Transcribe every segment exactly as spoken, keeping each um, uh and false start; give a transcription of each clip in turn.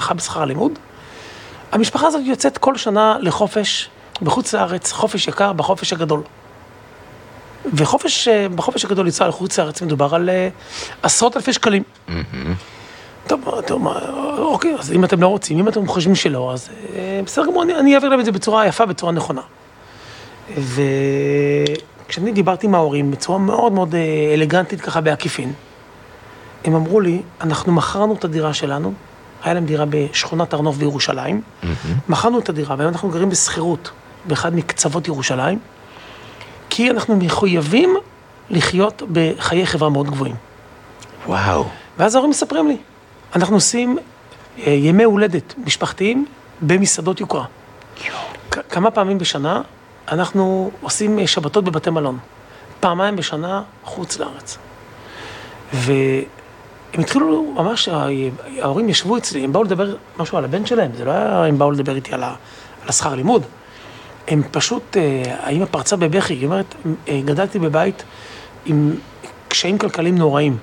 הנחה בשכר הלימוד. המשפחה הזאת יוצאת כל שנה לחופש בחוץ לארץ, חופש יקר בחופש הגדול. וחופש, בחופש הגדול לנסוע לחוץ לארץ מדובר על עשרות אלפי שקלים. טוב, טוב, אוקיי, אז אם אתם לא רוצים, אם אתם חושבים שלא, אז בסדר גמור, אני, אני אעביר להם את זה בצורה יפה, בצורה נכונה. וכשאני דיברתי עם ההורים בצורה מאוד מאוד אלגנטית ככה בעקיפין, הם אמרו לי, אנחנו מכרנו את הדירה שלנו, היה להם דירה בשכונת הר נוף בירושלים, מכרנו את הדירה, והיום אנחנו גרים בסחירות באחד מקצוות ירושלים, כי אנחנו מחויבים לחיות בחיי חברה מאוד גבוהים. וואו. ואז ההורים מספרים לי, אנחנו עושים ימי הולדת משפחתיים במסעדות יוקרה. כמה פעמים בשנה אנחנו עושים שבתות בבתי מלון. פעמיים בשנה חוץ לארץ. והם התחילו ממש, ההורים ישבו אצלי, הם באו לדבר משהו על הבן שלהם, זה לא היה, הם באו לדבר איתי על, ה, על השכר לימוד. הם פשוט, האמא פרצה בבכי, היא אומרת, גדלתי בבית עם קשיים כלכליים נוראים.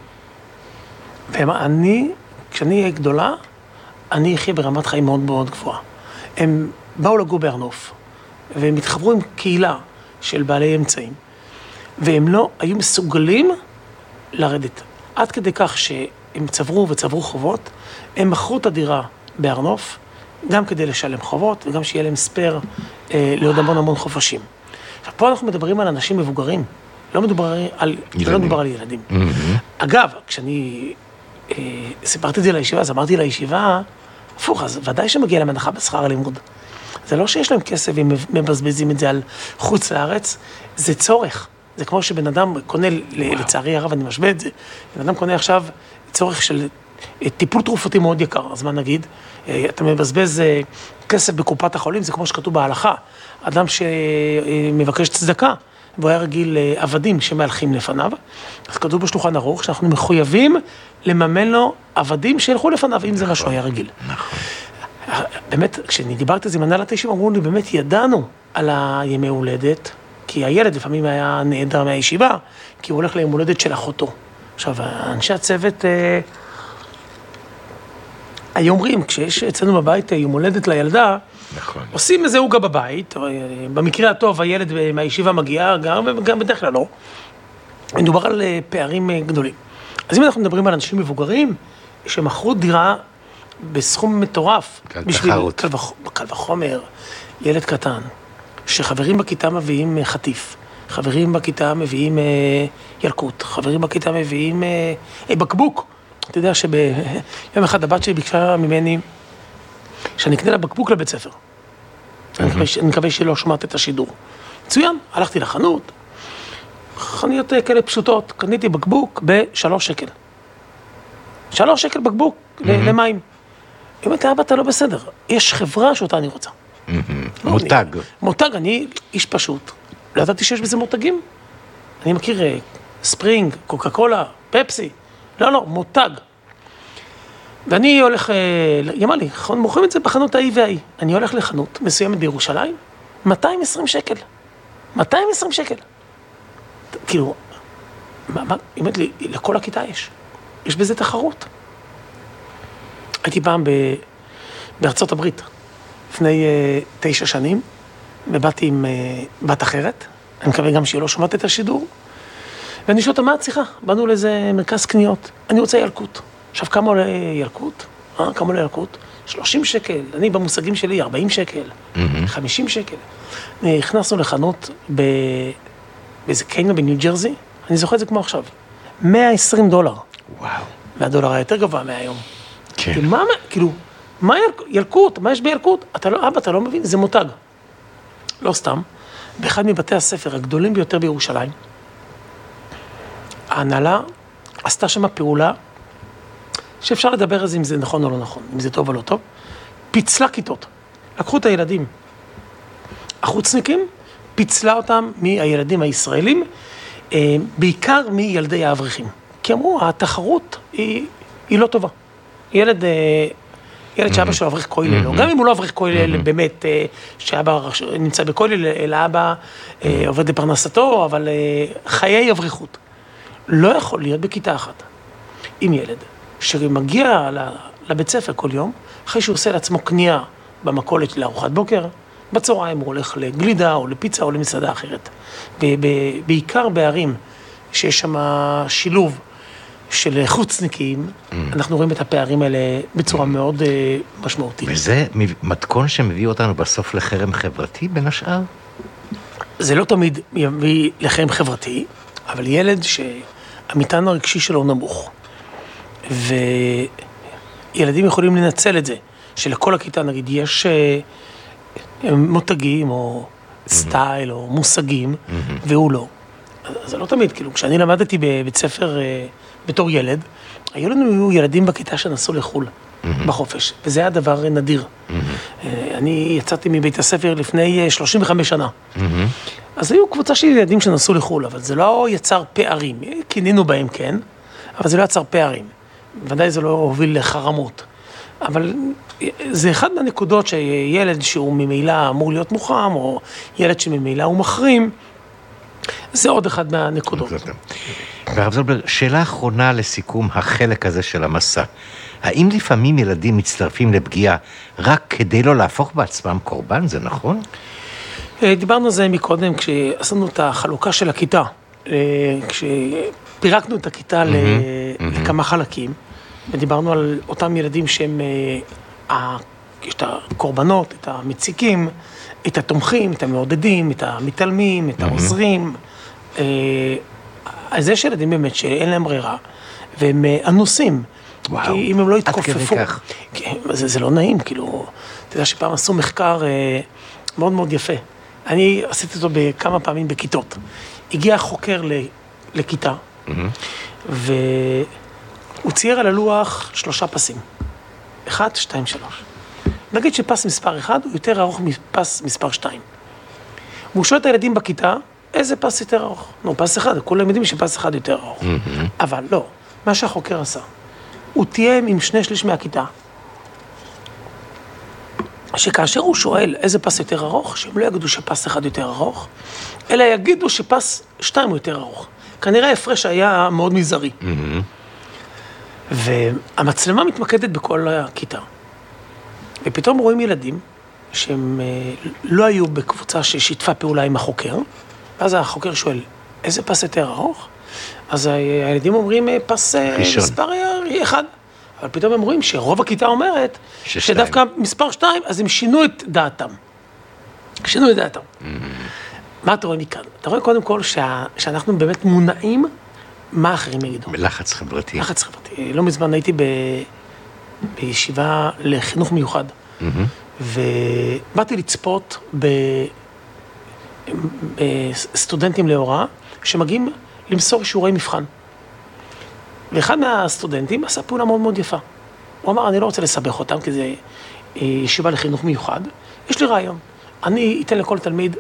ואני, כשאני אהיה גדולה, אני אחיה ברמת חיים מאוד מאוד גבוהה. הם באו לגור בהר נוף, והם התחברו עם קהילה של בעלי אמצעים, והם לא היו מסוגלים לרדת. עד כדי כך שהם צברו וצברו חובות, הם מכרו את הדירה בהר נוף, גם כדי לשלם חובות, וגם שיהיה להם ספר אה, לעוד המון המון חופשים. עכשיו, פה אנחנו מדברים על אנשים מבוגרים, לא מדובר על ילדים. לא מדובר על ילדים. Mm-hmm. אגב, כשאני אה, סיפרתי את זה לישיבה, אז אמרתי לישיבה, הפוך, אז ודאי שמגיע להם הנחה בשכר הלימוד. זה לא שיש להם כסף והם מבזבזים את זה על חוץ לארץ, זה צורך. זה כמו שבן אדם קונה, לצערי הרב, אני משווה את זה, בן אדם קונה עכשיו צורך של טיפול תרופתי מאוד יקר, אז מה נגיד? אתה מבזבז כסף בקופת החולים, זה כמו שכתוב בהלכה. אדם שמבקש צדקה, והוא היה רגיל עבדים שמהלכים לפניו, אז כתוב בשולחן ערוך שאנחנו מחויבים לממן לו עבדים שילכו לפניו, אם זה משהו היה רגיל. נכון. באמת, כשאני דיברתי את זה עם הנהלת הישיבה, אמרו לי, באמת ידענו על הימי הולדת, כי הילד לפעמים היה נהדר מהישיבה, כי הוא הולך ליום הולדת של אחותו. עכשיו, אנשי הצוות היו אומרים, כשיש אצלנו בבית יום הולדת לילדה, נכון. עושים איזה הוגה בבית, במקרה הטוב הילד מהישיבה מגיע, גם, גם בדרך כלל לא. מדובר על פערים גדולים. אז אם אנחנו מדברים על אנשים מבוגרים, שמכרו דירה בסכום מטורף, בשביל קל, וח, קל וחומר, ילד קטן, שחברים בכיתה מביאים חטיף, חברים בכיתה מביאים אה, ילקוט, חברים בכיתה מביאים אה, אה, בקבוק. אתה יודע שביום אחד הבת שלי ביקשה ממני שאני אקנה לה בקבוק לבית ספר. אני מקווה שהיא לא שומעת את השידור. מצוין, הלכתי לחנות, חנויות כאלה פשוטות, קניתי בקבוק בשלוש שקל. שלוש שקל בקבוק למים. אם אתה אבא, אתה לא בסדר. יש חברה שאותה אני רוצה. מותג. מותג, אני איש פשוט. לא ידעתי שיש בזה מותגים. אני מכיר ספרינג, קוקה קולה, פפסי. לא, לא, מותג. ואני הולך, היא אמרה לי, מוכרים את זה בחנות ה-I וה-I. אני הולך לחנות מסוימת בירושלים, מאתיים ועשרים שקל. מאתיים ועשרים שקל. כאילו, מה, מה, היא אומרת לי, לכל הכיתה יש. יש בזה תחרות. הייתי פעם ב... בארצות הברית, לפני uh, תשע שנים, ובאתי עם uh, בת אחרת, אני מקווה גם שהיא לא שומעת את השידור, ואני שואל אותה, מה את צריכה? באנו לאיזה מרכז קניות, אני רוצה ילקוט. עכשיו, כמה עולה ילקוט? אה, כמה עולה ילקוט? שלושים שקל, אני במושגים שלי, ארבעים שקל, mm-hmm. חמישים שקל. נכנסנו לחנות ב... באיזה קניון בניו ג'רזי, אני זוכר את זה כמו עכשיו, מאה ועשרים דולר. וואו. והדולר היה יותר גבוה מהיום. כן. כאילו, מה, כאילו, מה ילקוט? מה יש בילקוט? אתה לא, אבא, אתה לא מבין, זה מותג. לא סתם, באחד מבתי הספר הגדולים ביותר בירושלים, ההנהלה עשתה שם פעולה, שאפשר לדבר על זה אם זה נכון או לא נכון, אם זה טוב או לא טוב, פיצלה כיתות. לקחו את הילדים החוצניקים, פיצלה אותם מהילדים הישראלים, בעיקר מילדי האברכים. כי אמרו, התחרות היא, היא לא טובה. ילד, ילד שאבא שלו אברך כולל, לא. גם אם הוא לא אברך כולל, באמת, שאבא נמצא בכולל, אלא אבא עובד לפרנסתו, אבל חיי אברכות. לא יכול להיות בכיתה אחת עם ילד שמגיע לבית ספר כל יום, אחרי שהוא עושה לעצמו קנייה במכולת לארוחת בוקר, בצהריים הוא הולך לגלידה או לפיצה או למסעדה אחרת. ובעיקר בערים שיש שם שילוב של חוצניקים, mm. אנחנו רואים את הפערים האלה בצורה mm. מאוד uh, משמעותית. וזה מתכון שמביא אותנו בסוף לחרם חברתי בין השאר? זה לא תמיד יביא לחרם חברתי, אבל ילד שהמטען הרגשי שלו נמוך, וילדים יכולים לנצל את זה, שלכל הכיתה נגיד יש uh, מותגים או סטייל mm-hmm. או מושגים, mm-hmm. והוא לא. זה לא תמיד, כאילו, כשאני למדתי בבית ספר uh, בתור ילד, היו לנו ילדים בכיתה שנסעו לחול mm-hmm. בחופש, וזה היה דבר נדיר. Mm-hmm. Uh, אני יצאתי מבית הספר לפני שלושים וחמש שנה. Mm-hmm. אז היו קבוצה של ילדים שנסעו לחול, אבל זה לא יצר פערים. כינינו בהם, כן, אבל זה לא יצר פערים. ודאי זה לא הוביל לחרמות. אבל זה אחד מהנקודות שילד שהוא ממילא אמור להיות מוחם, או ילד שממילא הוא מחרים, זה עוד אחד מהנקודות. והרב זולבר, שאלה אחרונה לסיכום החלק הזה של המסע. האם לפעמים ילדים מצטרפים לפגיעה רק כדי לא להפוך בעצמם קורבן, זה נכון? דיברנו על זה מקודם, כשעשינו את החלוקה של הכיתה, כשפירקנו את הכיתה לכמה חלקים, ודיברנו על אותם ילדים שהם, יש את הקורבנות, את המציקים, את התומכים, את המעודדים, את המתעלמים, את העוזרים. אז יש ילדים באמת שאין להם ברירה, והם אנוסים. כי אם הם לא יתכופפו, זה לא נעים, כאילו, אתה יודע שפעם עשו מחקר מאוד מאוד יפה. אני עשיתי אותו בכמה פעמים בכיתות. הגיע חוקר לכיתה, והוא צייר על הלוח שלושה פסים. אחד, שתיים, שלוש. נגיד שפס מספר אחד הוא יותר ארוך מפס מספר שתיים. והוא שואל את הילדים בכיתה, איזה פס יותר ארוך? נו, פס אחד, כולם יודעים שפס אחד יותר ארוך. אבל לא, מה שהחוקר עשה, הוא תיאם עם שני שליש מהכיתה, שכאשר הוא שואל איזה פס יותר ארוך, שהם לא יגידו שפס אחד יותר ארוך, אלא יגידו שפס שתיים הוא יותר ארוך. כנראה ההפרש היה מאוד מזערי. והמצלמה מתמקדת בכל הכיתה. ופתאום רואים ילדים שהם לא היו בקבוצה ששיתפה פעולה עם החוקר, ואז החוקר שואל, איזה פס יותר ארוך? אז הילדים אומרים, פס מספר אחד. אבל פתאום הם רואים שרוב הכיתה אומרת, שדווקא מספר שתיים, אז הם שינו את דעתם. שינו את דעתם. מה אתה רואה מכאן? אתה רואה קודם כל שאנחנו באמת מונעים מה אחרים יגידו. מלחץ חברתי. לחץ חברתי. לא מזמן הייתי בישיבה לחינוך מיוחד, ובאתי לצפות בסטודנטים להוראה, שמגיעים למסור שיעורי מבחן. ואחד מהסטודנטים עשה פעולה מאוד מאוד יפה. הוא אמר, אני לא רוצה לסבך אותם, כי זה ישיבה לחינוך מיוחד. יש לי רעיון. אני אתן לכל תלמיד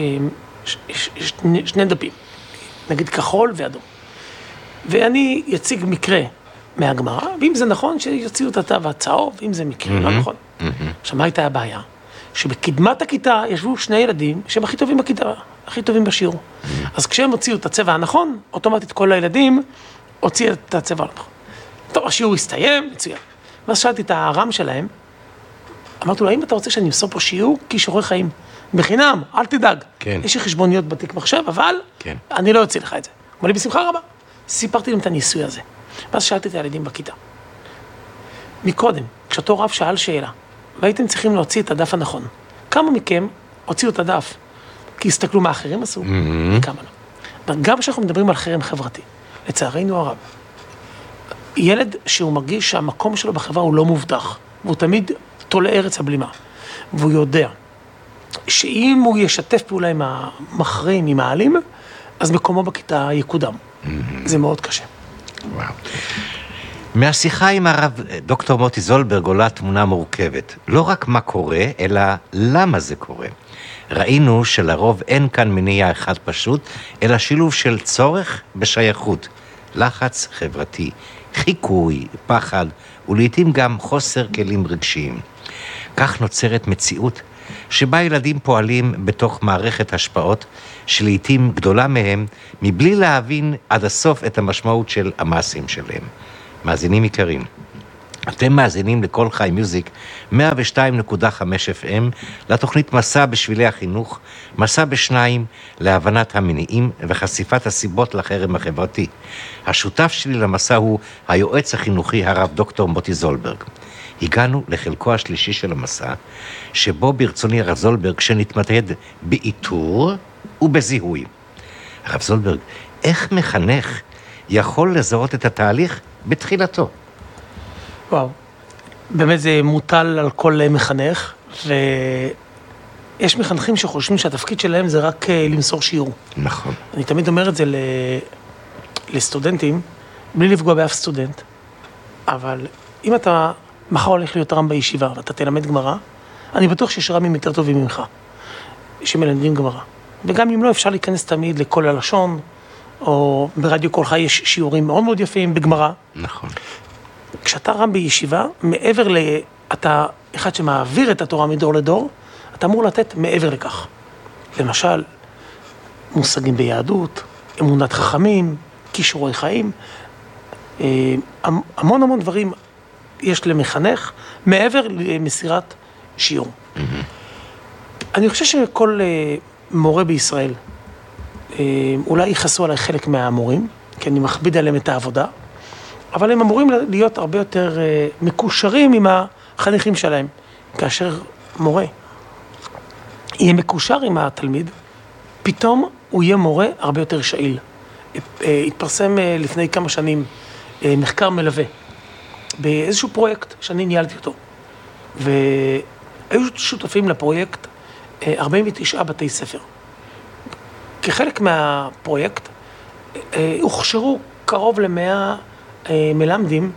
שני דפים, נגיד כחול ואדום. ואני יציג מקרה מהגמרא, ואם זה נכון, שיוציאו את התו הצהוב, ואם זה מקרה, לא נכון. עכשיו, מה הייתה הבעיה? שבקדמת הכיתה ישבו שני ילדים שהם הכי טובים בכיתה, הכי טובים בשיעור. אז כשהם הוציאו את הצבע הנכון, אוטומטית כל הילדים הוציאו את הצבע הנכון. טוב, השיעור הסתיים, מצוין. ואז שאלתי את הרם שלהם, אמרתי לו, האם אתה רוצה שאני אמסור פה שיעור כישורי חיים? בחינם, אל תדאג. כן. יש לי חשבוניות בתיק מחשב, אבל כן. אני לא יוצא לך את זה. אמר לי, בשמחה רבה. סיפרתי להם את הניסוי הזה. ואז שאלתי את הילדים בכיתה. מקודם, כשאותו רב שאל שאלה, והייתם צריכים להוציא את הדף הנכון. כמה מכם הוציאו את הדף? כי הסתכלו מה אחרים עשו, mm-hmm. וכמה לא. גם כשאנחנו מדברים על חרם חברתי, לצערנו הרב, ילד שהוא מרגיש שהמקום שלו בחברה הוא לא מובטח, והוא תמיד תולה ארץ הבלימה, והוא יודע שאם הוא ישתף פעולה עם המחרים, עם העלים, אז מקומו בכיתה יקודם. Mm-hmm. זה מאוד קשה. וואו. מהשיחה עם הרב דוקטור מוטי זולברג עולה תמונה מורכבת. לא רק מה קורה, אלא למה זה קורה. ראינו שלרוב אין כאן מניע אחד פשוט, אלא שילוב של צורך בשייכות, לחץ חברתי, חיקוי, פחד, ולעיתים גם חוסר כלים רגשיים. כך נוצרת מציאות שבה ילדים פועלים בתוך מערכת השפעות, שלעיתים גדולה מהם, מבלי להבין עד הסוף את המשמעות של המעשים שלהם. מאזינים יקרים, אתם מאזינים לכל חי מיוזיק מאה ושתיים נקודה חמש אף אם, לתוכנית מסע בשבילי החינוך, מסע בשניים להבנת המניעים וחשיפת הסיבות לחרם החברתי. השותף שלי למסע הוא היועץ החינוכי הרב דוקטור מוטי זולברג. הגענו לחלקו השלישי של המסע, שבו ברצוני הרב זולברג שנתמקד באיתור ובזיהוי. הרב זולברג, איך מחנך יכול לזהות את התהליך בתחילתו? וואו, באמת זה מוטל על כל מחנך, ויש מחנכים שחושבים שהתפקיד שלהם זה רק למסור שיעור. נכון. אני תמיד אומר את זה ל... לסטודנטים, בלי לפגוע באף סטודנט, אבל אם אתה מחר הולך להיות רם בישיבה ואתה תלמד גמרא, אני בטוח שיש רמים יותר טובים ממך, שמלמדים גמרא. וגם אם לא, אפשר להיכנס תמיד לכל הלשון, או ברדיו כל חי יש שיעורים מאוד מאוד יפים בגמרא. נכון. כשאתה רם בישיבה, מעבר ל... אתה אחד שמעביר את התורה מדור לדור, אתה אמור לתת מעבר לכך. למשל, מושגים ביהדות, אמונת חכמים, כישורי חיים, המון המון דברים יש למחנך, מעבר למסירת שיעור. Mm-hmm. אני חושב שכל מורה בישראל, אולי יכעסו עליי חלק מהמורים, כי אני מכביד עליהם את העבודה, אבל הם אמורים להיות הרבה יותר מקושרים עם החניכים שלהם. כאשר מורה יהיה מקושר עם התלמיד, פתאום הוא יהיה מורה הרבה יותר שעיל. התפרסם לפני כמה שנים מחקר מלווה באיזשהו פרויקט שאני ניהלתי אותו. והיו שותפים לפרויקט ארבעים ותשעה בתי ספר. כחלק מהפרויקט הוכשרו קרוב למאה מלמדים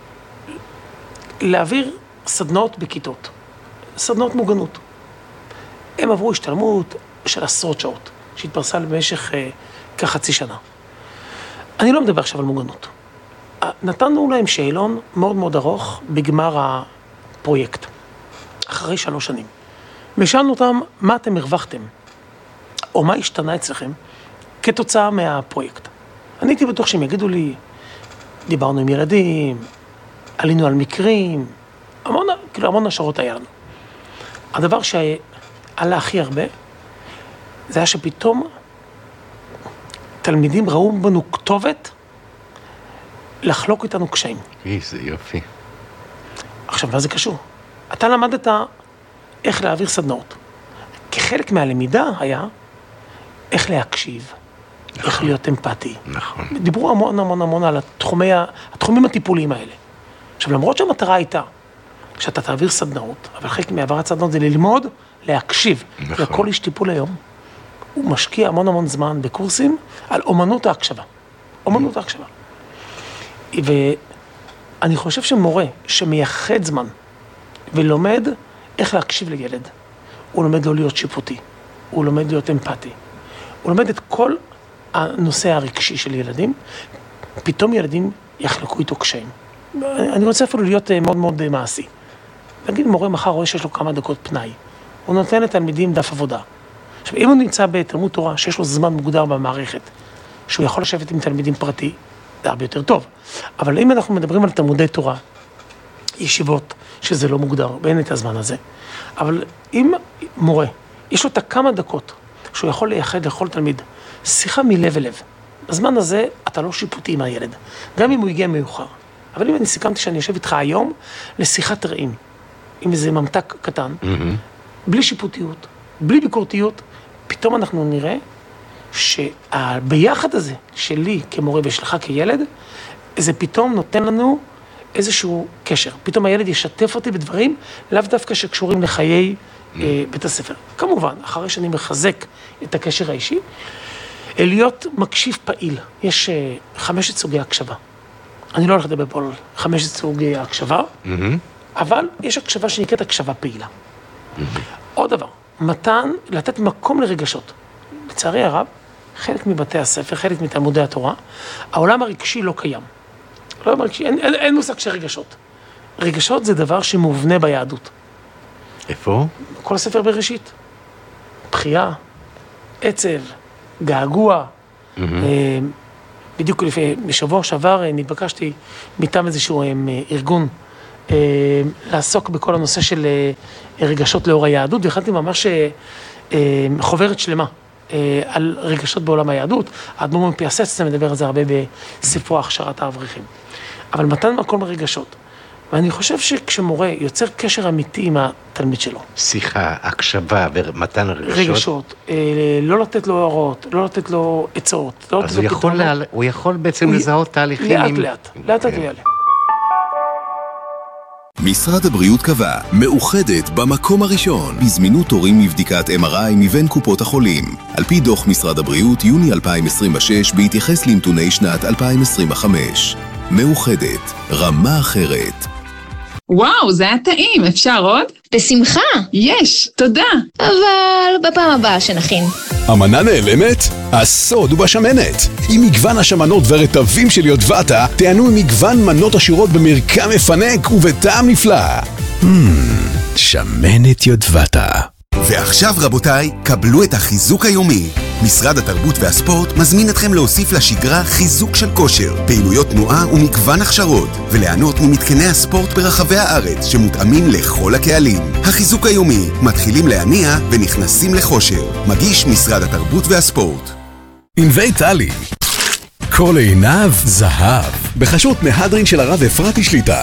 להעביר סדנות בכיתות, סדנות מוגנות. הם עברו השתלמות של עשרות שעות, שהתפרסה במשך כחצי שנה. אני לא מדבר עכשיו על מוגנות. נתנו להם שאלון מאוד מאוד ארוך בגמר הפרויקט, אחרי שלוש שנים. ושאלנו אותם, מה אתם הרווחתם? או מה השתנה אצלכם כתוצאה מהפרויקט? אני הייתי בטוח שהם יגידו לי, דיברנו עם ילדים, עלינו על מקרים, המון, כאילו המון השערות היה לנו. הדבר שעלה הכי הרבה, זה היה שפתאום תלמידים ראו בנו כתובת לחלוק איתנו קשיים. איזה יופי. עכשיו, מה זה קשור? אתה למדת איך להעביר סדנאות. כחלק מהלמידה היה איך להקשיב, נכון. איך להיות אמפתי. נכון. דיברו המון המון המון על התחומי, התחומים הטיפוליים האלה. עכשיו, למרות שהמטרה הייתה שאתה תעביר סדנאות, אבל חלק מהעברת סדנאות זה ללמוד, להקשיב. נכון. לכל איש טיפול היום, הוא משקיע המון המון זמן בקורסים על אומנות ההקשבה. אומנות ההקשבה. ואני חושב שמורה שמייחד זמן ולומד איך להקשיב לילד, הוא לומד לא להיות שיפוטי, הוא לומד להיות אמפתי, הוא לומד את כל הנושא הרגשי של ילדים, פתאום ילדים יחלקו איתו קשיים. אני רוצה אפילו להיות מאוד מאוד מעשי. נגיד מורה מחר רואה שיש לו כמה דקות פנאי, הוא נותן לתלמידים דף עבודה. עכשיו, אם הוא נמצא בתלמוד תורה שיש לו זמן מוגדר במערכת, שהוא יכול לשבת עם תלמידים פרטי, זה הרבה יותר טוב. אבל אם אנחנו מדברים על תלמודי תורה, ישיבות, שזה לא מוגדר, ואין את הזמן הזה, אבל אם מורה, יש לו את הכמה דקות שהוא יכול לייחד לכל תלמיד, שיחה מלב אל לב. בזמן הזה אתה לא שיפוטי עם הילד, גם אם הוא הגיע מאוחר. אבל אם אני סיכמתי שאני יושב איתך היום לשיחת רעים, עם איזה ממתק קטן, mm-hmm. בלי שיפוטיות, בלי ביקורתיות, פתאום אנחנו נראה שהביחד הזה שלי כמורה ושלך כילד, זה פתאום נותן לנו איזשהו קשר. פתאום הילד ישתף אותי בדברים, לאו דווקא שקשורים לחיי mm. אה, בית הספר. כמובן, אחרי שאני מחזק את הקשר האישי, להיות מקשיב פעיל. יש אה, חמשת סוגי הקשבה. אני לא הולך לדבר פה על חמשת סוגי הקשבה, mm-hmm. אבל יש הקשבה שנקראת הקשבה פעילה. Mm-hmm. עוד דבר, מתן, לתת מקום לרגשות. לצערי הרב, חלק מבתי הספר, חלק מתלמודי התורה, העולם הרגשי לא קיים. לא מרגשי, אין, אין, אין מושג של רגשות. רגשות זה דבר שמובנה ביהדות. איפה? כל הספר בראשית. בחייה, עצב, געגוע. Mm-hmm. בדיוק לפני, בשבוע שעבר נתבקשתי מטעם איזשהו ארגון לעסוק בכל הנושא של רגשות לאור היהדות, והכנתי ממש חוברת שלמה על רגשות בעולם היהדות. האדמו"ר מפיאסצנה מדבר על זה הרבה בספרו הכשרת האברכים. אבל מתן מקום לרגשות. ואני חושב שכשמורה יוצר קשר אמיתי עם התלמיד שלו. שיחה, הקשבה ומתן רגשות. רגשות, לא לתת לו הערות, לא לתת לו עצות. לא אז הוא יכול, לה... הוא יכול בעצם הוא... לזהות תהליכים. לאט עם... לאט, לאט לאט הוא יעלה. משרד הבריאות קבע, מאוחדת במקום הראשון, בזמינות תורים מבדיקת אם אר איי מבין קופות החולים. על פי דוח משרד הבריאות, יוני אלפיים עשרים ושש, בהתייחס לנתוני שנת אלפיים עשרים וחמש. מאוחדת, רמה אחרת. וואו, זה היה טעים, אפשר עוד? בשמחה. יש, תודה. אבל בפעם הבאה שנכין. המנה נעלמת? הסוד הוא בשמנת. עם מגוון השמנות ורטבים של יודבטה, תענו ממגוון מנות עשירות במרקם מפנק ובטעם נפלא. Hmm, שמנת יודבטה. ועכשיו רבותיי, קבלו את החיזוק היומי. משרד התרבות והספורט מזמין אתכם להוסיף לשגרה חיזוק של כושר, פעילויות תנועה ומגוון הכשרות, וליהנות ממתקני הספורט ברחבי הארץ שמותאמים לכל הקהלים. החיזוק היומי, מתחילים להניע ונכנסים לכושר. מגיש משרד התרבות והספורט. ענבי טלי, כל עיניו זהב, בחשות מהדרין של הרב אפרתי שליטה.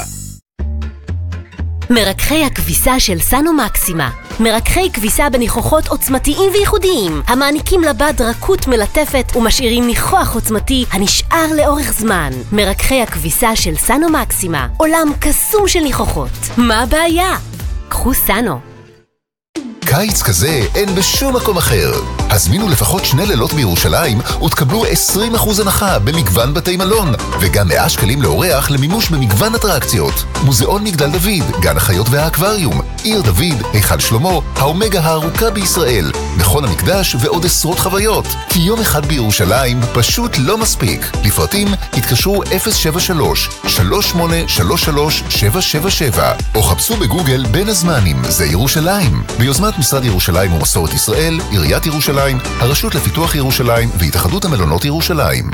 מרככי הכביסה של סנו מקסימה. מרככי כביסה בניחוחות עוצמתיים וייחודיים, המעניקים לבד רכות מלטפת ומשאירים ניחוח עוצמתי הנשאר לאורך זמן. מרככי הכביסה של סנו מקסימה. עולם קסום של ניחוחות. מה הבעיה? קחו סנו. קיץ כזה אין בשום מקום אחר. הזמינו לפחות שני לילות בירושלים ותקבלו עשרים אחוז הנחה במגוון בתי מלון, וגם מאה שקלים לאורח למימוש במגוון אטרקציות. מוזיאון מגדל דוד, גן החיות והאקווריום, עיר דוד, היכל שלמה, האומגה הארוכה בישראל, מכון המקדש ועוד עשרות חוויות. כי יום אחד בירושלים פשוט לא מספיק. לפרטים התקשרו אפס שבע שלוש שלוש שמונה שלוש שלוש שבע שבע שבע או חפשו בגוגל בין הזמנים זה ירושלים. ביוזמת משרד ירושלים ומסורת ישראל, עיריית ירושלים, הרשות לפיתוח ירושלים והתאחדות המלונות ירושלים.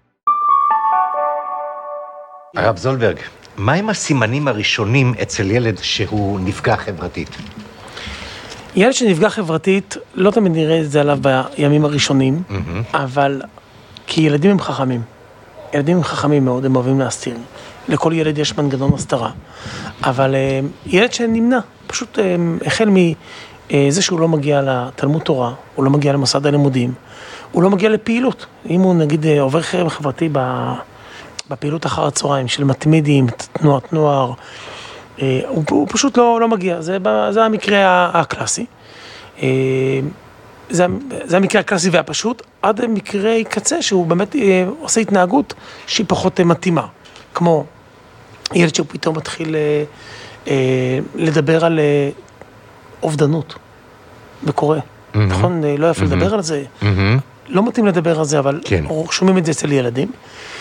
הרב זולברג, מהם הסימנים הראשונים אצל ילד שהוא נפגע חברתית? ילד שנפגע חברתית, לא תמיד נראה את זה עליו בימים הראשונים, mm-hmm. אבל כי ילדים הם חכמים. ילדים הם חכמים מאוד, הם אוהבים להסתיר. לכל ילד יש מנגנון הסתרה. אבל ילד שנמנע, פשוט החל מזה שהוא לא מגיע לתלמוד תורה, הוא לא מגיע למוסד הלימודים, הוא לא מגיע לפעילות. אם הוא נגיד עובר חרם חברתי בפעילות אחר הצהריים של מתמידים, תנועת נוער, הוא, הוא פשוט לא, לא מגיע. זה, זה המקרה הקלאסי. זה, זה המקרה הקלאסי והפשוט, עד מקרה קצה שהוא באמת עושה התנהגות שהיא פחות מתאימה. כמו ילד שהוא פתאום מתחיל לדבר על אובדנות, וקורה. Mm-hmm. נכון? לא יפה mm-hmm. לדבר על זה. Mm-hmm. לא מתאים לדבר על זה, אבל כן. שומעים את זה אצל ילדים.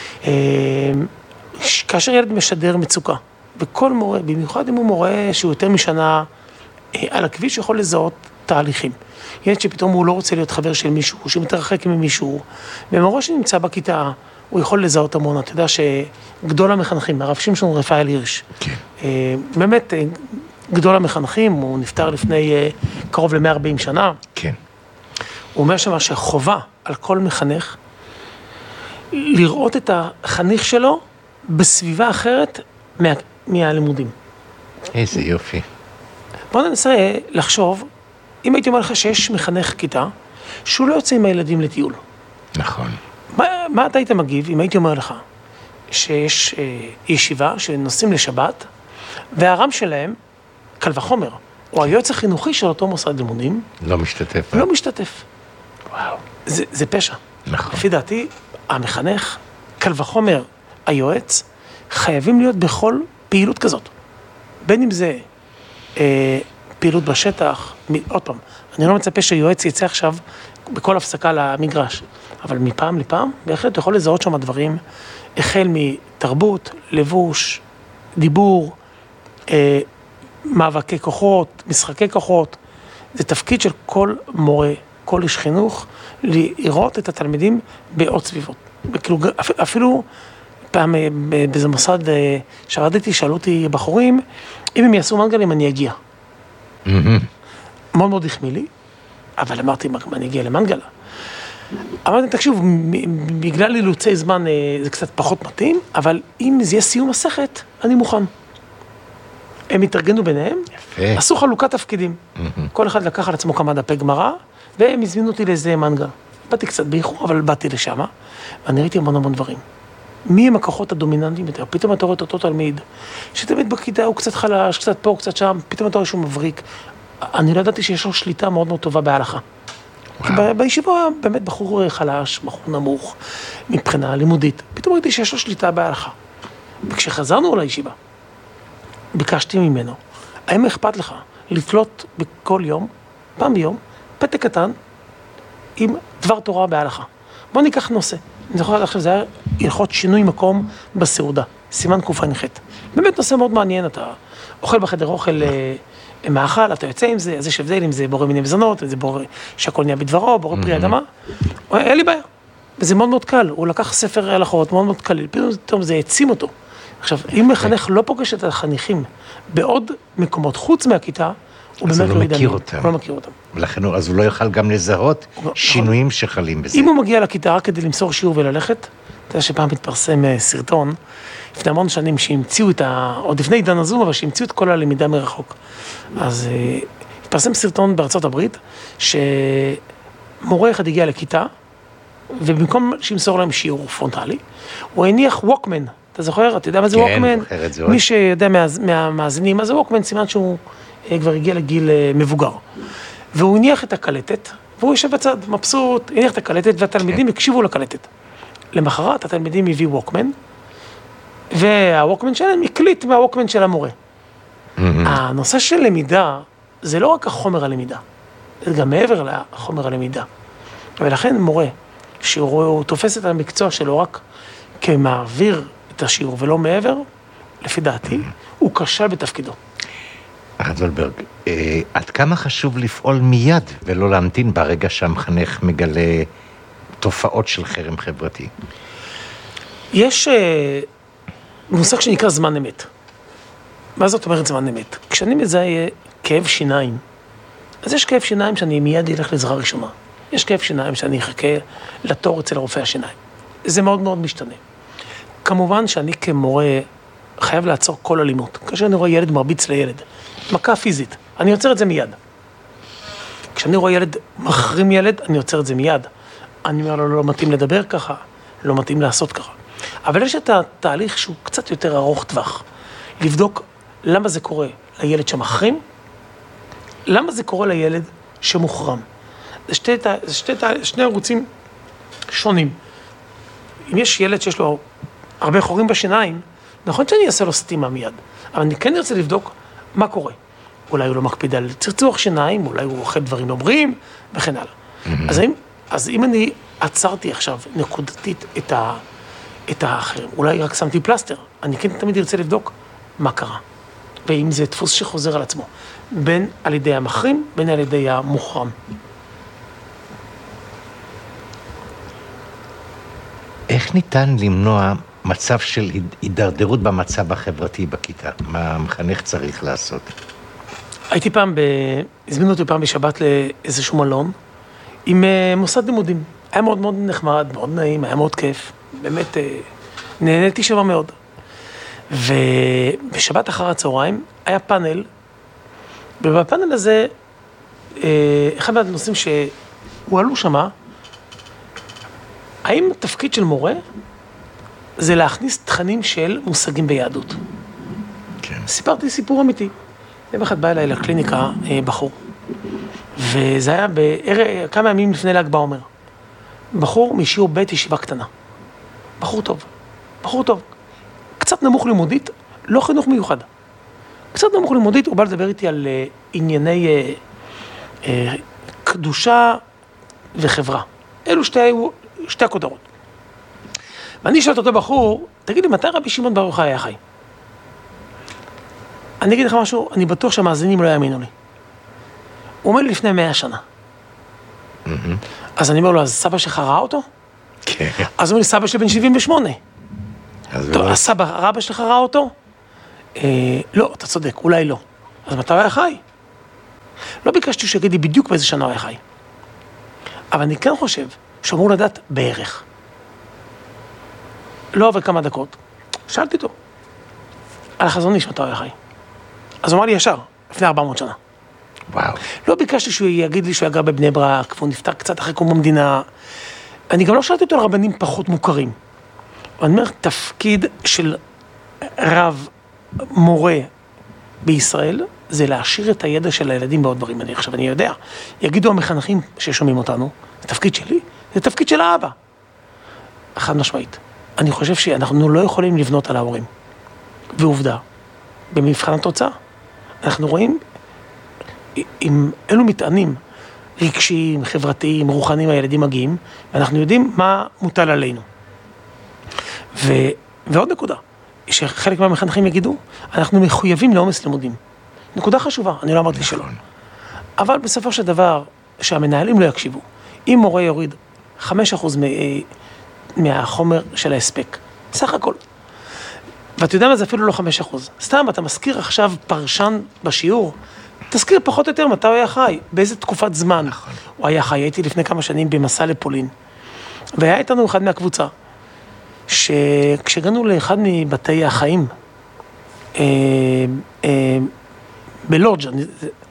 כאשר ילד משדר מצוקה, וכל מורה, במיוחד אם הוא מורה שהוא יותר משנה על הכביש, יכול לזהות תהליכים. ילד שפתאום הוא לא רוצה להיות חבר של מישהו, שמתרחק ממישהו, ומורה שנמצא בכיתה, הוא יכול לזהות המון. אתה יודע שגדול המחנכים, הרב שמשון רפאל הירש, כן. באמת גדול המחנכים, הוא נפטר לפני קרוב ל-מאה וארבעים שנה. כן. הוא אומר שמה שחובה על כל מחנך, לראות את החניך שלו בסביבה אחרת מה, מהלימודים. איזה יופי. בוא ננסה לחשוב, אם הייתי אומר לך שיש מחנך כיתה, שהוא לא יוצא עם הילדים לטיול. נכון. מה, מה אתה היית מגיב אם הייתי אומר לך שיש אה, ישיבה שנוסעים לשבת, והרם שלהם, קל וחומר, או היועץ החינוכי של אותו מוסד לימודים, לא משתתף. לא משתתף. וואו. זה, זה פשע. נכון. לפי דעתי, המחנך, קל וחומר, היועץ, חייבים להיות בכל פעילות כזאת. בין אם זה אה, פעילות בשטח, מ... עוד פעם, אני לא מצפה שיועץ יצא עכשיו בכל הפסקה למגרש, אבל מפעם לפעם, בהחלט יכול לזהות שם דברים, החל מתרבות, לבוש, דיבור, אה, מאבקי כוחות, משחקי כוחות. זה תפקיד של כל מורה, כל איש חינוך, לראות את התלמידים בעוד סביבות. כאילו, אפילו פעם באיזה מוסד שעבדתי, שאלו אותי בחורים, אם הם יעשו מנגלים אני אגיע. מאוד מאוד החמיא לי, אבל אמרתי, מה אני אגיע למנגלה? אמרתי, תקשיב, בגלל אילוצי זמן זה קצת פחות מתאים, אבל אם זה יהיה סיום מסכת, אני מוכן. הם התארגנו ביניהם, עשו חלוקת תפקידים. כל אחד לקח על עצמו כמה דפי גמרא, והם הזמינו אותי לאיזה מנגל. באתי קצת באיחור, אבל באתי לשם, ואני ראיתי המון המון דברים. מי הם הכוחות הדומיננטיים יותר? פתאום אתה רואה את אותו תלמיד, שתמיד בכיתה הוא קצת חלש, קצת פה, קצת שם, פתאום אתה רואה שהוא מבריק. אני לא ידעתי שיש לו שליטה מאוד מאוד טובה בהלכה. כי בישיבה היה באמת בחור חלש, בחור נמוך, מבחינה לימודית. פתאום ראיתי שיש לו שליטה בהלכה. וכשחזרנו לישיבה, ביקשתי ממנו, האם אכפת לך לתלות בכל יום, פעם ביום, פתק קטן, עם דבר תורה בהלכה. בוא ניקח נושא. אני זוכר עכשיו, זה היה הלכות שינוי מקום בסעודה, סימן קופה נחת. באמת נושא מאוד מעניין, אתה אוכל בחדר אוכל מאכל, אתה יוצא עם זה, אז יש הבדל אם זה בורא מיני מזונות, זה בורא שהכל נהיה בדברו, בורא פרי אדמה, אין לי בעיה. וזה מאוד מאוד קל, הוא לקח ספר הלכות, מאוד מאוד קל, פתאום זה העצים אותו. עכשיו, אם מחנך לא פוגש את החניכים בעוד מקומות חוץ מהכיתה, הוא באמת לא מכיר אותם. הוא לא מכיר אותם. ולכן, אז הוא לא יוכל גם לזהות שינויים שחלים בזה. אם הוא מגיע לכיתה רק כדי למסור שיעור וללכת, אתה יודע שפעם מתפרסם סרטון, לפני המון שנים שהמציאו את ה... עוד לפני עידן הזום, אבל שהמציאו את כל הלמידה מרחוק. אז התפרסם סרטון בארצות הברית, שמורה אחד הגיע לכיתה, ובמקום שימסור להם שיעור פרונטלי, הוא הניח ווקמן. אתה זוכר? אתה יודע מה זה ווקמן? מי שיודע מהמאזינים, מה זה ווקמן? סימן שהוא כבר הגיע לגיל מבוגר. והוא הניח את הקלטת, והוא יושב בצד, מבסוט, הניח את הקלטת, והתלמידים הקשיבו לקלטת. למחרת התלמידים הביאו ווקמן, והווקמן שלהם הקליט מהווקמן של המורה. הנושא של למידה, זה לא רק החומר הלמידה, זה גם מעבר לחומר הלמידה. ולכן מורה, שהוא תופס את המקצוע שלו רק כמעביר את השיעור ולא מעבר, לפי דעתי, הוא כשל בתפקידו. הרב זולברג, עד כמה חשוב לפעול מיד ולא להמתין ברגע שהמחנך מגלה תופעות של חרם חברתי? יש מושג שנקרא זמן אמת. מה זאת אומרת זמן אמת? כשאני מזהה כאב שיניים, אז יש כאב שיניים שאני מיד אלך לעזרה ראשונה. יש כאב שיניים שאני אחכה לתור אצל רופא השיניים. זה מאוד מאוד משתנה. כמובן שאני כמורה חייב לעצור כל אלימות. כאשר אני רואה ילד מרביץ לילד, מכה פיזית, אני עוצר את זה מיד. כשאני רואה ילד מחרים ילד, אני עוצר את זה מיד. אני אומר לו, לא מתאים לדבר ככה, לא מתאים לעשות ככה. אבל יש את התהליך שהוא קצת יותר ארוך טווח. לבדוק למה זה קורה לילד שמחרים, למה זה קורה לילד שמוחרם. זה שתי, זה שתי, שני ערוצים שונים. אם יש ילד שיש לו הרבה חורים בשיניים, נכון שאני אעשה לו סתימה מיד, אבל אני כן רוצה לבדוק מה קורה. אולי הוא לא מקפיד על צרצוח שיניים, אולי הוא אוכל דברים לא בריאים, וכן הלאה. Mm-hmm. אז, אם, אז אם אני עצרתי עכשיו נקודתית את, ה, את האחר, אולי רק שמתי פלסטר, אני כן תמיד ארצה לבדוק מה קרה. ואם זה דפוס שחוזר על עצמו, בין על ידי המחרים, בין על ידי המוחרם. איך ניתן למנוע מצב של הידרדרות במצב החברתי בכיתה? מה המחנך צריך לעשות? הייתי פעם, ב... הזמינו אותי פעם בשבת לאיזשהו מלון, עם מוסד לימודים. היה מאוד מאוד נחמד, מאוד נעים, היה מאוד כיף. באמת, נהניתי שם מאוד. ובשבת אחר הצהריים היה פאנל, ובפאנל הזה, אחד מהנושאים שהועלו שמה, האם התפקיד של מורה זה להכניס תכנים של מושגים ביהדות? כן. סיפרתי סיפור אמיתי. יום אחד בא אליי לקליניקה בחור, וזה היה בער... כמה ימים לפני ל"ג בעומר. בחור משיעור בית ישיבה קטנה. בחור טוב. בחור טוב. קצת נמוך לימודית, לא חינוך מיוחד. קצת נמוך לימודית, הוא בא לדבר איתי על uh, ענייני uh, uh, קדושה וחברה. אלו שתי, שתי הכותרות. ואני שואלת אותו בחור, תגיד לי, מתי רבי שמעון בר יוחאי היה חי? אני אגיד לך משהו, אני בטוח שהמאזינים לא יאמינו לי. הוא אומר לי לפני מאה שנה. Mm-hmm. אז אני אומר לו, אז סבא שלך ראה אותו? כן. Okay. אז הוא אומר לי, סבא שלי בן שבעים ושמונה. טוב, הסבא, הרבא שלך ראה אותו? אה, לא, אתה צודק, אולי לא. אז מתי הוא היה חי? לא ביקשתי שיגיד לי בדיוק באיזה שנה הוא היה חי. אבל אני כן חושב שאמור לדעת בערך. לא עובר כמה דקות, שאלתי אותו. על החזון איש מתי הוא היה חי. אז הוא אמר לי ישר, לפני ארבע מאות שנה. וואו. לא ביקשתי שהוא יגיד לי שהוא היה גר בבני ברק, והוא נפטר קצת אחרי קום המדינה. אני גם לא שאלתי אותו על רבנים פחות מוכרים. אני אומר, תפקיד של רב מורה בישראל, זה להשאיר את הידע של הילדים בעוד דברים. אני עכשיו, אני יודע, יגידו המחנכים ששומעים אותנו, זה תפקיד שלי, זה תפקיד של האבא. חד משמעית. אני חושב שאנחנו לא יכולים לבנות על ההורים. ועובדה, במבחן התוצאה, אנחנו רואים עם אלו מטענים רגשיים, חברתיים, רוחניים, הילדים מגיעים, ואנחנו יודעים מה מוטל עלינו. ו... ועוד נקודה, שחלק מהמחנכים יגידו, אנחנו מחויבים לעומס לימודים. נקודה חשובה, אני לא אמרתי שלא. אבל בסופו של דבר, שהמנהלים לא יקשיבו. אם מורה יוריד חמישה אחוז מהחומר של ההספק, סך הכל. ואתה יודע מה, זה אפילו לא חמישה אחוז. סתם, אתה מזכיר עכשיו פרשן בשיעור, תזכיר פחות או יותר מתי הוא היה חי, באיזה תקופת זמן נכון. הוא היה חי. הייתי לפני כמה שנים במסע לפולין, והיה איתנו אחד מהקבוצה, שכשהגענו לאחד מבתי החיים, אה, אה, בלודג', אני,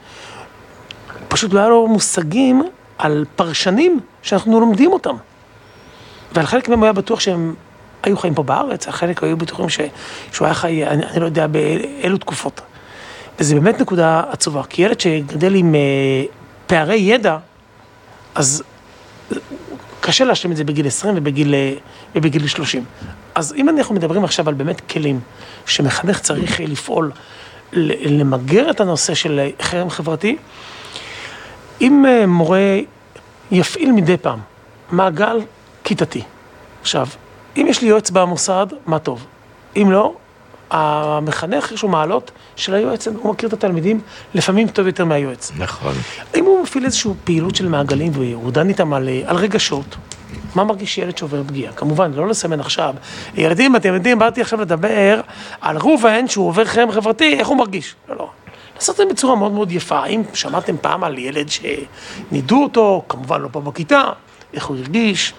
פשוט לא היה לו מושגים על פרשנים שאנחנו לומדים אותם. ועל חלק מהם היה בטוח שהם היו חיים פה בארץ, החלק היו בטוחים ש, שהוא היה חי, אני, אני לא יודע באילו תקופות. וזה באמת נקודה עצובה, כי ילד שגדל עם אה, פערי ידע, אז קשה להשלים את זה בגיל עשרים ובגיל, ובגיל שלושים. אז אם אנחנו מדברים עכשיו על באמת כלים, שמחנך צריך לפעול, למגר את הנושא של חרם חברתי, אם מורה יפעיל מדי פעם מעגל כיתתי. עכשיו, אם יש לי יועץ במוסד, מה טוב. אם לא, המחנך יש לו מעלות של היועץ, הוא מכיר את התלמידים, לפעמים טוב יותר מהיועץ. נכון. אם הוא מפעיל איזושהי פעילות של מעגלים, והוא דן איתם על, על רגשות, מה מרגיש ילד שעובר פגיעה? כמובן, לא לסמן עכשיו. ילדים, אתם יודעים, באתי עכשיו לדבר על ראובן, שהוא עובר חרם חברתי, איך הוא מרגיש? לא, לא. לעשות את זה בצורה מאוד מאוד יפה. אם שמעתם פעם על ילד שנידו אותו, כמובן לא פה בכיתה, איך הוא הרגיש?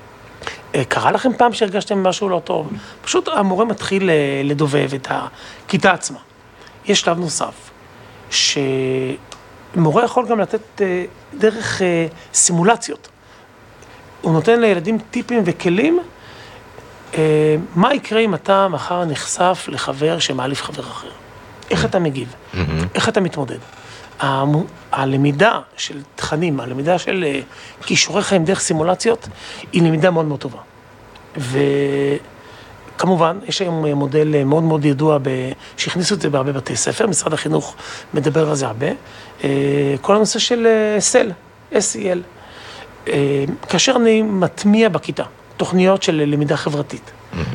קרה לכם פעם שהרגשתם משהו לא טוב? פשוט המורה מתחיל לדובב את הכיתה עצמה. יש שלב נוסף, שמורה יכול גם לתת דרך סימולציות. הוא נותן לילדים טיפים וכלים, מה יקרה אם אתה מחר נחשף לחבר שמעליף חבר אחר? איך אתה מגיב? איך אתה מתמודד? הלמידה של תכנים, הלמידה של כישורי חיים דרך סימולציות, היא למידה מאוד מאוד טובה. וכמובן, יש היום מודל מאוד מאוד ידוע, שהכניסו את זה בהרבה בתי ספר, משרד החינוך מדבר על זה הרבה, כל הנושא של סל, אס אי אל, כאשר אני מטמיע בכיתה, תוכניות של למידה חברתית,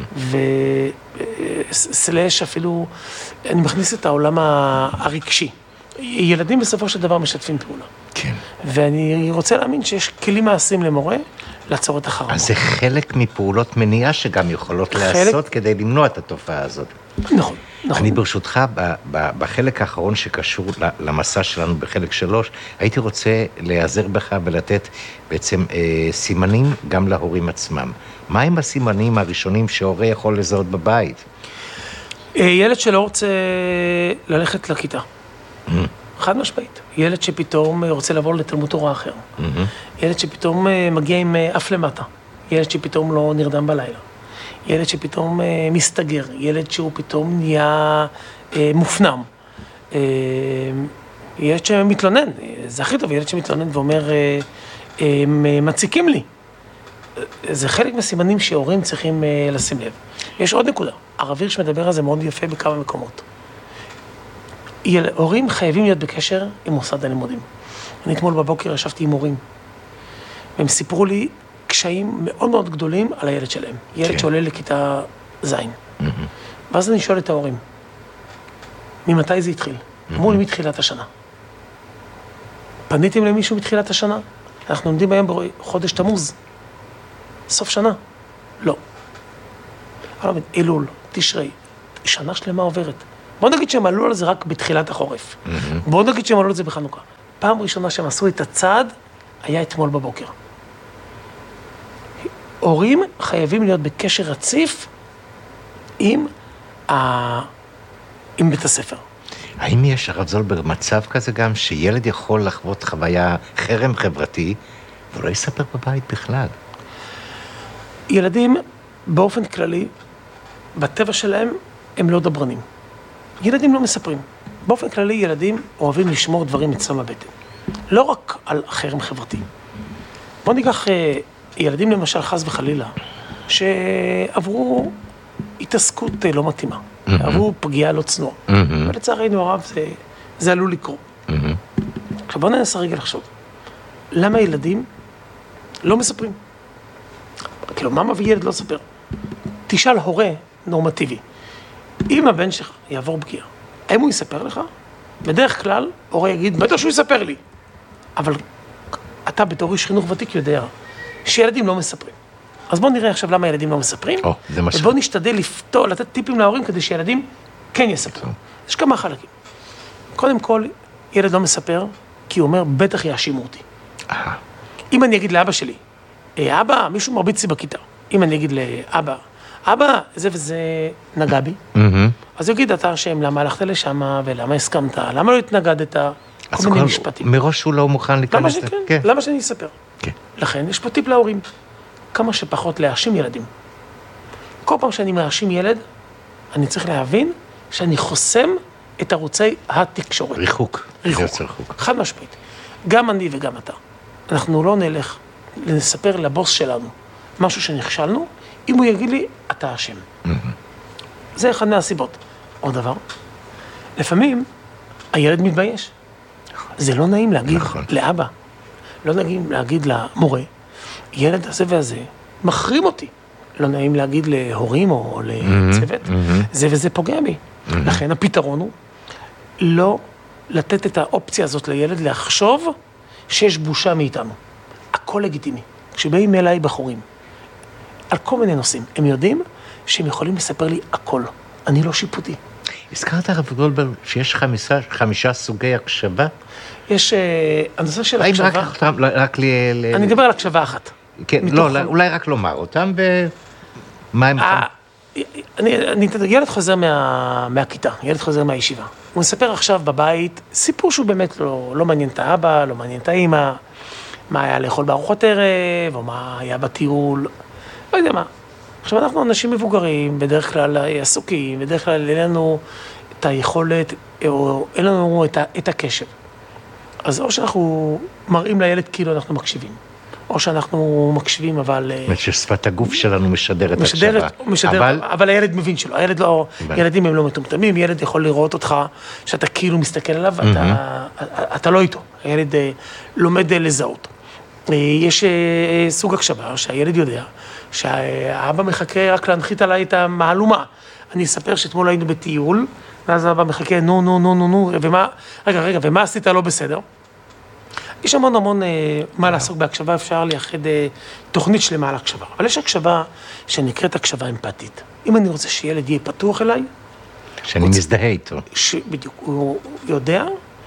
וסלש אפילו, אני מכניס את העולם הרגשי. ילדים בסופו של דבר משתפים פעולה. כן. ואני רוצה להאמין שיש כלים מעשיים למורה לעצור את החרמות. אז זה חלק מפעולות מניעה שגם יכולות חלק... לעשות כדי למנוע את התופעה הזאת. נכון, נכון. אני ברשותך, בחלק האחרון שקשור למסע שלנו בחלק שלוש, הייתי רוצה להיעזר בך ולתת בעצם אה, סימנים גם להורים עצמם. מה הם הסימנים הראשונים שההורה יכול לזהות בבית? אה, ילד שלא רוצה ללכת לכיתה. חד משמעית. ילד שפתאום רוצה לעבור לתלמוד תורה אחר. ילד שפתאום מגיע עם אף למטה. ילד שפתאום לא נרדם בלילה. ילד שפתאום מסתגר. ילד שהוא פתאום נהיה מופנם. ילד שמתלונן. זה הכי טוב, ילד שמתלונן ואומר, מציקים לי. זה חלק מהסימנים שהורים צריכים לשים לב. יש עוד נקודה. הרב הירש מדבר על זה מאוד יפה בכמה מקומות. הורים חייבים להיות בקשר עם מוסד הלימודים. אני אתמול בבוקר ישבתי עם הורים, והם סיפרו לי קשיים מאוד מאוד גדולים על הילד שלהם. ילד כן. שעולה לכיתה זין. Mm-hmm. ואז אני שואל את ההורים, ממתי זה התחיל? Mm-hmm. אמרו לי מתחילת השנה. פניתם למישהו מתחילת השנה? אנחנו עומדים היום בחודש תמוז. סוף שנה? לא. בכלל עובד, אלול, תשרי, שנה שלמה עוברת. בוא נגיד שהם עלו על זה רק בתחילת החורף. Mm-hmm. בוא נגיד שהם עלו על זה בחנוכה. פעם ראשונה שהם עשו את הצעד, היה אתמול בבוקר. הורים חייבים להיות בקשר רציף עם, ה... עם בית הספר. האם יש, הרב זולברג, מצב כזה גם שילד יכול לחוות חוויה חרם חברתי, ולא יספר בבית בכלל? ילדים, באופן כללי, בטבע שלהם, הם לא דברנים. ילדים לא מספרים. באופן כללי, ילדים אוהבים לשמור דברים אצלם בבטן. לא רק על חרם חברתי. בוא ניקח ילדים, למשל, חס וחלילה, שעברו התעסקות לא מתאימה. Mm-hmm. עברו פגיעה לא צנועה. Mm-hmm. ולצערנו הרב, זה, זה עלול לקרות. Mm-hmm. עכשיו, בוא ננסה רגע לחשוב. למה ילדים לא מספרים? כאילו, מה מביא ילד לא לספר? תשאל הורה נורמטיבי. אם הבן שלך יעבור פגיעה, האם הוא יספר לך? בדרך כלל, הורה יגיד, בטח שהוא יספר לי. אבל אתה בתור איש חינוך ותיק יודע שילדים לא מספרים. אז בואו נראה עכשיו למה ילדים לא מספרים. או, זה משהו. ובואו נשתדל לפתור, לתת טיפים להורים כדי שילדים כן יספרו. יש כמה חלקים. קודם כל, ילד לא מספר, כי הוא אומר, בטח יאשימו אותי. אה. אם אני אגיד לאבא שלי, אבא, מישהו מרביץ לי בכיתה. אם אני אגיד לאבא, אבא, זה וזה נגע בי. אז הוא יגיד, אתה אשם, למה הלכת לשם, ולמה הסכמת, למה לא התנגדת, כל מיני משפטים. מראש הוא לא מוכן להיכנס. למה שכן? למה שאני אספר? לכן, יש פה טיפ להורים. כמה שפחות להאשים ילדים. כל פעם שאני מאשים ילד, אני צריך להבין שאני חוסם את ערוצי התקשורת. ריחוק. ריחוק. חד משמעית. גם אני וגם אתה. אנחנו לא נלך לספר לבוס שלנו משהו שנכשלנו, אם הוא יגיד לי, אתה אשם. זה אחד מהסיבות. עוד דבר, לפעמים הילד מתבייש. זה לא נעים להגיד לאבא, לא נעים להגיד למורה, ילד הזה והזה מחרים אותי. לא נעים להגיד להורים או לצוות, זה וזה פוגע בי. לכן הפתרון הוא לא לתת את האופציה הזאת לילד לחשוב שיש בושה מאיתנו. הכל לגיטימי. כשבאים אליי בחורים, על כל מיני נושאים, הם יודעים שהם יכולים לספר לי הכל. אני לא שיפוטי. הזכרת, הרב גולדברג, שיש חמישה, חמישה סוגי הקשבה? יש, הנושא של הקשבה... האם רק, רק ל... אני מדבר על הקשבה אחת. כן, לא, אולי רק לומר אותם, ומה הם... אני, אני, ילד חוזר מה, מהכיתה, ילד חוזר מהישיבה. הוא מספר עכשיו בבית סיפור שהוא באמת לא, לא מעניין את האבא, לא מעניין את האמא, מה היה לאכול בארוחות ערב, או מה היה בטיול, לא יודע מה. עכשיו, אנחנו אנשים מבוגרים, בדרך כלל עסוקים, בדרך כלל אין לנו את היכולת, או אין לנו את, ה, את הקשב. אז או שאנחנו מראים לילד כאילו אנחנו מקשיבים, או שאנחנו מקשיבים, אבל... זאת אומרת ששפת הגוף שלנו משדרת הקשבה. משדרת, אבל... אבל הילד מבין שלו. הילד לא... ילדים הם לא מטומטמים, ילד יכול לראות אותך, שאתה כאילו מסתכל עליו, אתה, אתה לא איתו. הילד לומד לזהות. יש סוג הקשבה שהילד יודע, שהאבא מחכה רק להנחית עליי את המעלומה. אני אספר שאתמול היינו בטיול, ואז האבא מחכה, נו, נו, נו, נו, נו, ומה... רגע, רגע, ומה עשית לא בסדר? יש המון המון אה, מה לעסוק בהקשבה, אפשר לייחד אה, תוכנית שלמה על הקשבה. אבל יש הקשבה שנקראת הקשבה אמפתית. אם אני רוצה שילד יהיה פתוח אליי... שאני מזדהה איתו. ש... בדיוק, הוא יודע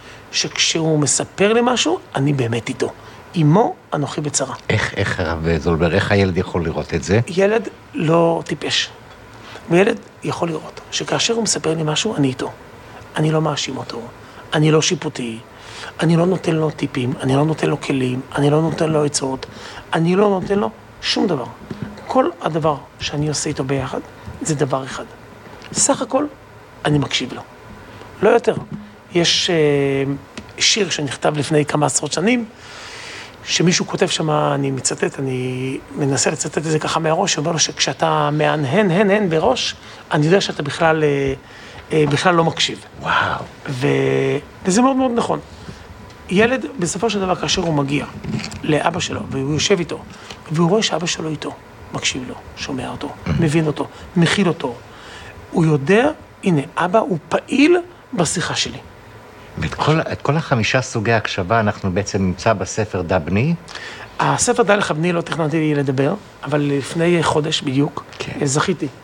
שכשהוא מספר לי משהו, אני באמת איתו. אמו, אנוכי בצרה. איך, איך הרב זולברג, איך הילד יכול לראות את זה? ילד לא טיפש. וילד יכול לראות שכאשר הוא מספר לי משהו, אני איתו. אני לא מאשים אותו. אני לא שיפוטי. אני לא נותן לו טיפים, אני לא נותן לו כלים, אני לא נותן לו עצות, אני לא נותן לו שום דבר. כל הדבר שאני עושה איתו ביחד, זה דבר אחד. סך הכל, אני מקשיב לו. לא יותר. יש אה, שיר שנכתב לפני כמה עשרות שנים, שמישהו כותב שם, אני מצטט, אני מנסה לצטט את זה ככה מהראש, שאומר לו שכשאתה מהנהן, הן, הן בראש, אני יודע שאתה בכלל, אה, אה, בכלל לא מקשיב. וואו. ו... וזה מאוד מאוד נכון. ילד, בסופו של דבר, כאשר הוא מגיע לאבא שלו, והוא יושב איתו, והוא רואה שאבא שלו איתו, מקשיב לו, שומע אותו, מבין אותו, מכיל אותו, הוא יודע, הנה, אבא הוא פעיל בשיחה שלי. ואת כל, את כל החמישה סוגי הקשבה אנחנו בעצם נמצא בספר דע בני? הספר דע לך בני לא תכננתי לדבר, אבל לפני חודש בדיוק, כן. זכיתי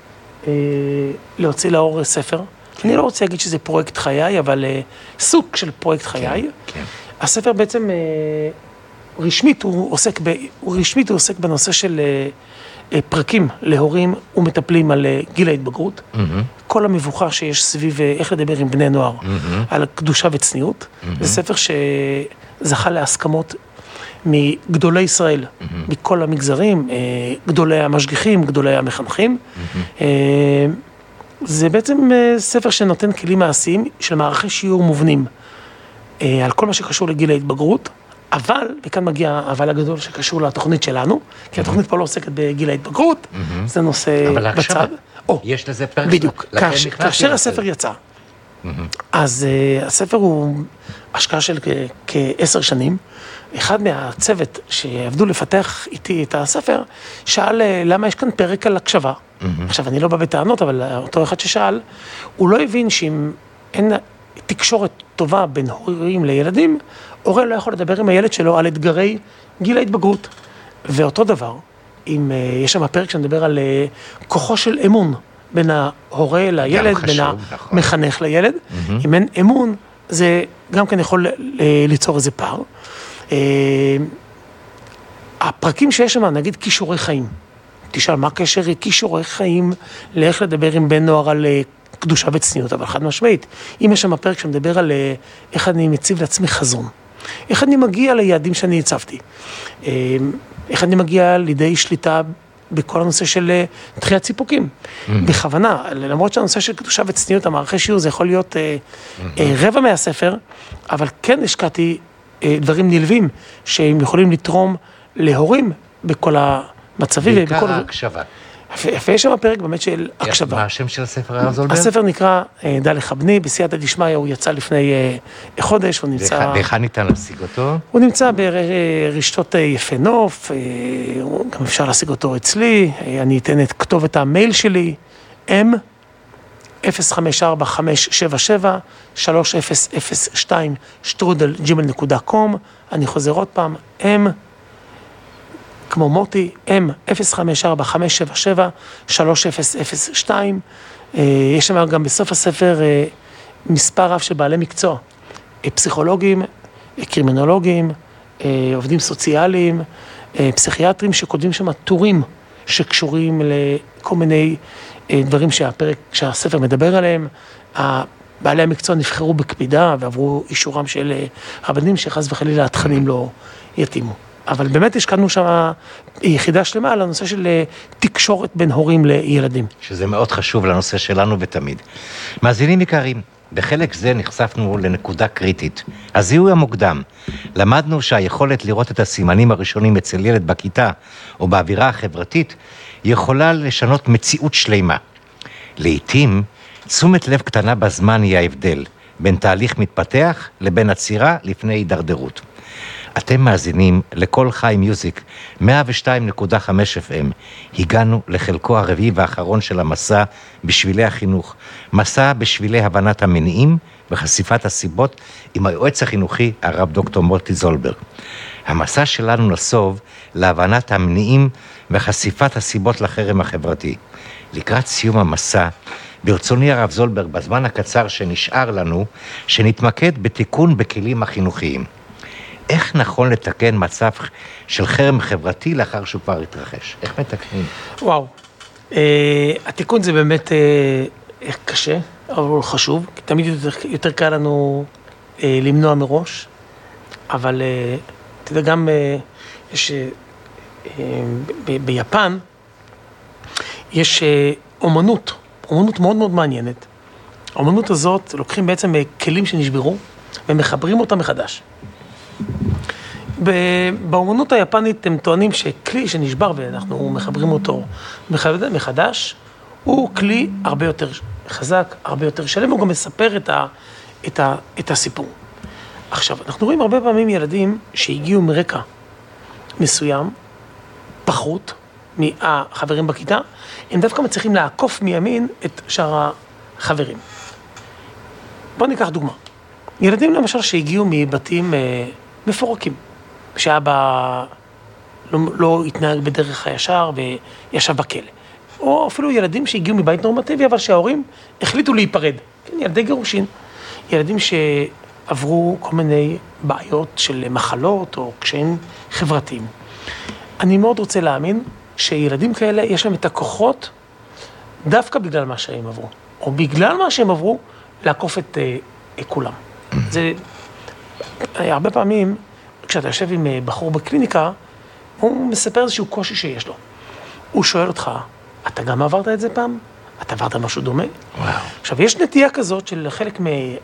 אה, להוציא לאור ספר. אני לא רוצה להגיד שזה פרויקט חיי, אבל אה, סוג של פרויקט חיי. כן, כן. הספר בעצם, אה, רשמית הוא עוסק, ב, הוא רשמית הוא עוסק בנושא של אה, אה, פרקים להורים ומטפלים על אה, גיל ההתבגרות. Mm-hmm. כל המבוכה שיש סביב אה, איך לדבר עם בני נוער, mm-hmm. על קדושה וצניעות. Mm-hmm. זה ספר שזכה להסכמות מגדולי ישראל, mm-hmm. מכל המגזרים, אה, גדולי המשגיחים, גדולי המחנכים. Mm-hmm. אה, זה בעצם אה, ספר שנותן כלים מעשיים של מערכי שיעור מובנים, אה, על כל מה שקשור לגיל ההתבגרות, אבל, וכאן מגיע האבל הגדול שקשור לתוכנית שלנו, כי התוכנית פה לא עוסקת בגיל ההתבגרות, זה נושא בצד. יש לזה פרק. בדיוק, כאשר הספר יצא, אז הספר הוא השקעה של כעשר שנים, אחד מהצוות שעבדו לפתח איתי את הספר, שאל למה יש כאן פרק על הקשבה. עכשיו, אני לא בא בטענות, אבל אותו אחד ששאל, הוא לא הבין שאם אין תקשורת טובה בין הורים לילדים, הורה לא יכול לדבר עם הילד שלו על אתגרי גיל ההתבגרות. ואותו דבר, אם uh, יש שם פרק שנדבר על uh, כוחו של אמון בין ההורה לילד, בין המחנך לילד. Mm-hmm. אם אין אמון, זה גם כן יכול uh, ליצור איזה פער. Uh, הפרקים שיש שם, נגיד כישורי חיים. תשאל, מה קשר כישורי חיים לאיך לדבר עם בן נוער על uh, קדושה וצניעות, אבל חד משמעית. אם יש שם פרק שמדבר על uh, איך אני מציב לעצמי חזון. איך אני מגיע ליעדים שאני הצבתי? איך אני מגיע לידי שליטה בכל הנושא של דחיית סיפוקים? בכוונה, למרות שהנושא של קדושה וצניעות, המערכי שיעור, זה יכול להיות רבע מהספר, אבל כן השקעתי דברים נלווים שהם יכולים לתרום להורים בכל המצבים. בעיקר ההקשבה. ויש שם הפרק באמת של הקשבה. מה השם של הספר, הרב זולברג? הספר נקרא דע לך בני, בסייעתא דשמיא, הוא יצא לפני חודש, הוא נמצא... ואיך ניתן להשיג אותו? הוא נמצא ברשתות יפה נוף, גם אפשר להשיג אותו אצלי, אני אתן את כתובת המייל שלי, אם אפס חמש ארבע חמש שבע שבע שלוש אפס אפס שתיים שטרודל ג'ימייל נקודה קום, אני חוזר עוד פעם, אם... כמו מוטי, אם אפס חמש ארבע חמש שבע שבע שלוש אפס אפס שתיים. יש שם גם בסוף הספר מספר רב של בעלי מקצוע, פסיכולוגים, קרימינולוגים, עובדים סוציאליים, פסיכיאטרים שכותבים שם טורים שקשורים לכל מיני דברים שהפרק, שהספר מדבר עליהם. בעלי המקצוע נבחרו בקפידה ועברו אישורם של רבנים שחס וחלילה התכנים לא יתאימו. אבל באמת השקענו שם יחידה שלמה על הנושא של תקשורת בין הורים לילדים. שזה מאוד חשוב לנושא שלנו ותמיד. מאזינים יקרים, בחלק זה נחשפנו לנקודה קריטית. הזיהוי המוקדם. למדנו שהיכולת לראות את הסימנים הראשונים אצל ילד בכיתה או באווירה החברתית יכולה לשנות מציאות שלמה. לעתים, תשומת לב קטנה בזמן היא ההבדל בין תהליך מתפתח לבין עצירה לפני הידרדרות. אתם מאזינים לכל חי מיוזיק, מאה ושתיים נקודה חמש אף אם. הגענו לחלקו הרביעי והאחרון של המסע בשבילי החינוך. מסע בשבילי הבנת המניעים וחשיפת הסיבות עם היועץ החינוכי הרב דוקטור מוטי זולברג. המסע שלנו נסוב להבנת המניעים וחשיפת הסיבות לחרם החברתי. לקראת סיום המסע, ברצוני הרב זולברג, בזמן הקצר שנשאר לנו, שנתמקד בתיקון בכלים החינוכיים. איך נכון לתקן מצב של חרם חברתי לאחר שהוא כבר התרחש? איך מתקנים? וואו, אה, התיקון זה באמת אה, קשה, אבל הוא חשוב, כי תמיד יותר, יותר קל לנו אה, למנוע מראש, אבל אה, אתה יודע, גם אה, יש, אה, ב- ביפן, יש אה, אומנות, אומנות מאוד מאוד מעניינת. האומנות הזאת, לוקחים בעצם אה, כלים שנשברו, ומחברים אותם מחדש. באומנות היפנית הם טוענים שכלי שנשבר ואנחנו מחברים אותו מחדש, הוא כלי הרבה יותר חזק, הרבה יותר שלם, הוא גם מספר את, ה, את, ה, את הסיפור. עכשיו, אנחנו רואים הרבה פעמים ילדים שהגיעו מרקע מסוים, פחות מהחברים בכיתה, הם דווקא מצליחים לעקוף מימין את שאר החברים. בואו ניקח דוגמה. ילדים למשל שהגיעו מבתים אה, מפורקים, שאבא לא, לא התנהג בדרך הישר וישב בכלא. או אפילו ילדים שהגיעו מבית נורמטיבי, אבל שההורים החליטו להיפרד. כן, ילדי גירושין. ילדים שעברו כל מיני בעיות של מחלות או קשיים חברתיים. אני מאוד רוצה להאמין שילדים כאלה יש להם את הכוחות דווקא בגלל מה שהם עברו, או בגלל מה שהם עברו, לעקוף את uh, כולם. זה, הרבה פעמים, כשאתה יושב עם בחור בקליניקה, הוא מספר איזשהו קושי שיש לו. הוא שואל אותך, אתה גם עברת את זה פעם? אתה עברת משהו דומה? וואו. עכשיו, יש נטייה כזאת של חלק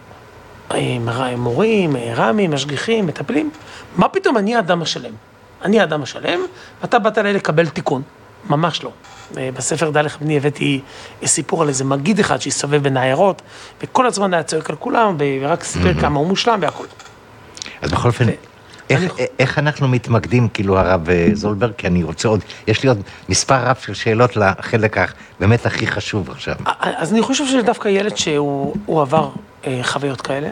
ממורים, רמים, משגיחים, מטפלים, מה פתאום אני האדם השלם? אני האדם השלם, ואתה באת אליי לקבל תיקון. ממש לא. בספר דע לך בני הבאתי סיפור על איזה מגיד אחד שהסתובב בין העיירות, וכל הזמן היה צועק על כולם, ורק סיפר כמה הוא מושלם והכל. אז בכל אופן, איך, איך אנחנו מתמקדים, כאילו הרב זולברג, כי אני רוצה עוד, יש לי עוד מספר רב של שאלות לחלק באמת הכי חשוב עכשיו. אז אני חושב שדווקא ילד שהוא עבר חוויות כאלה,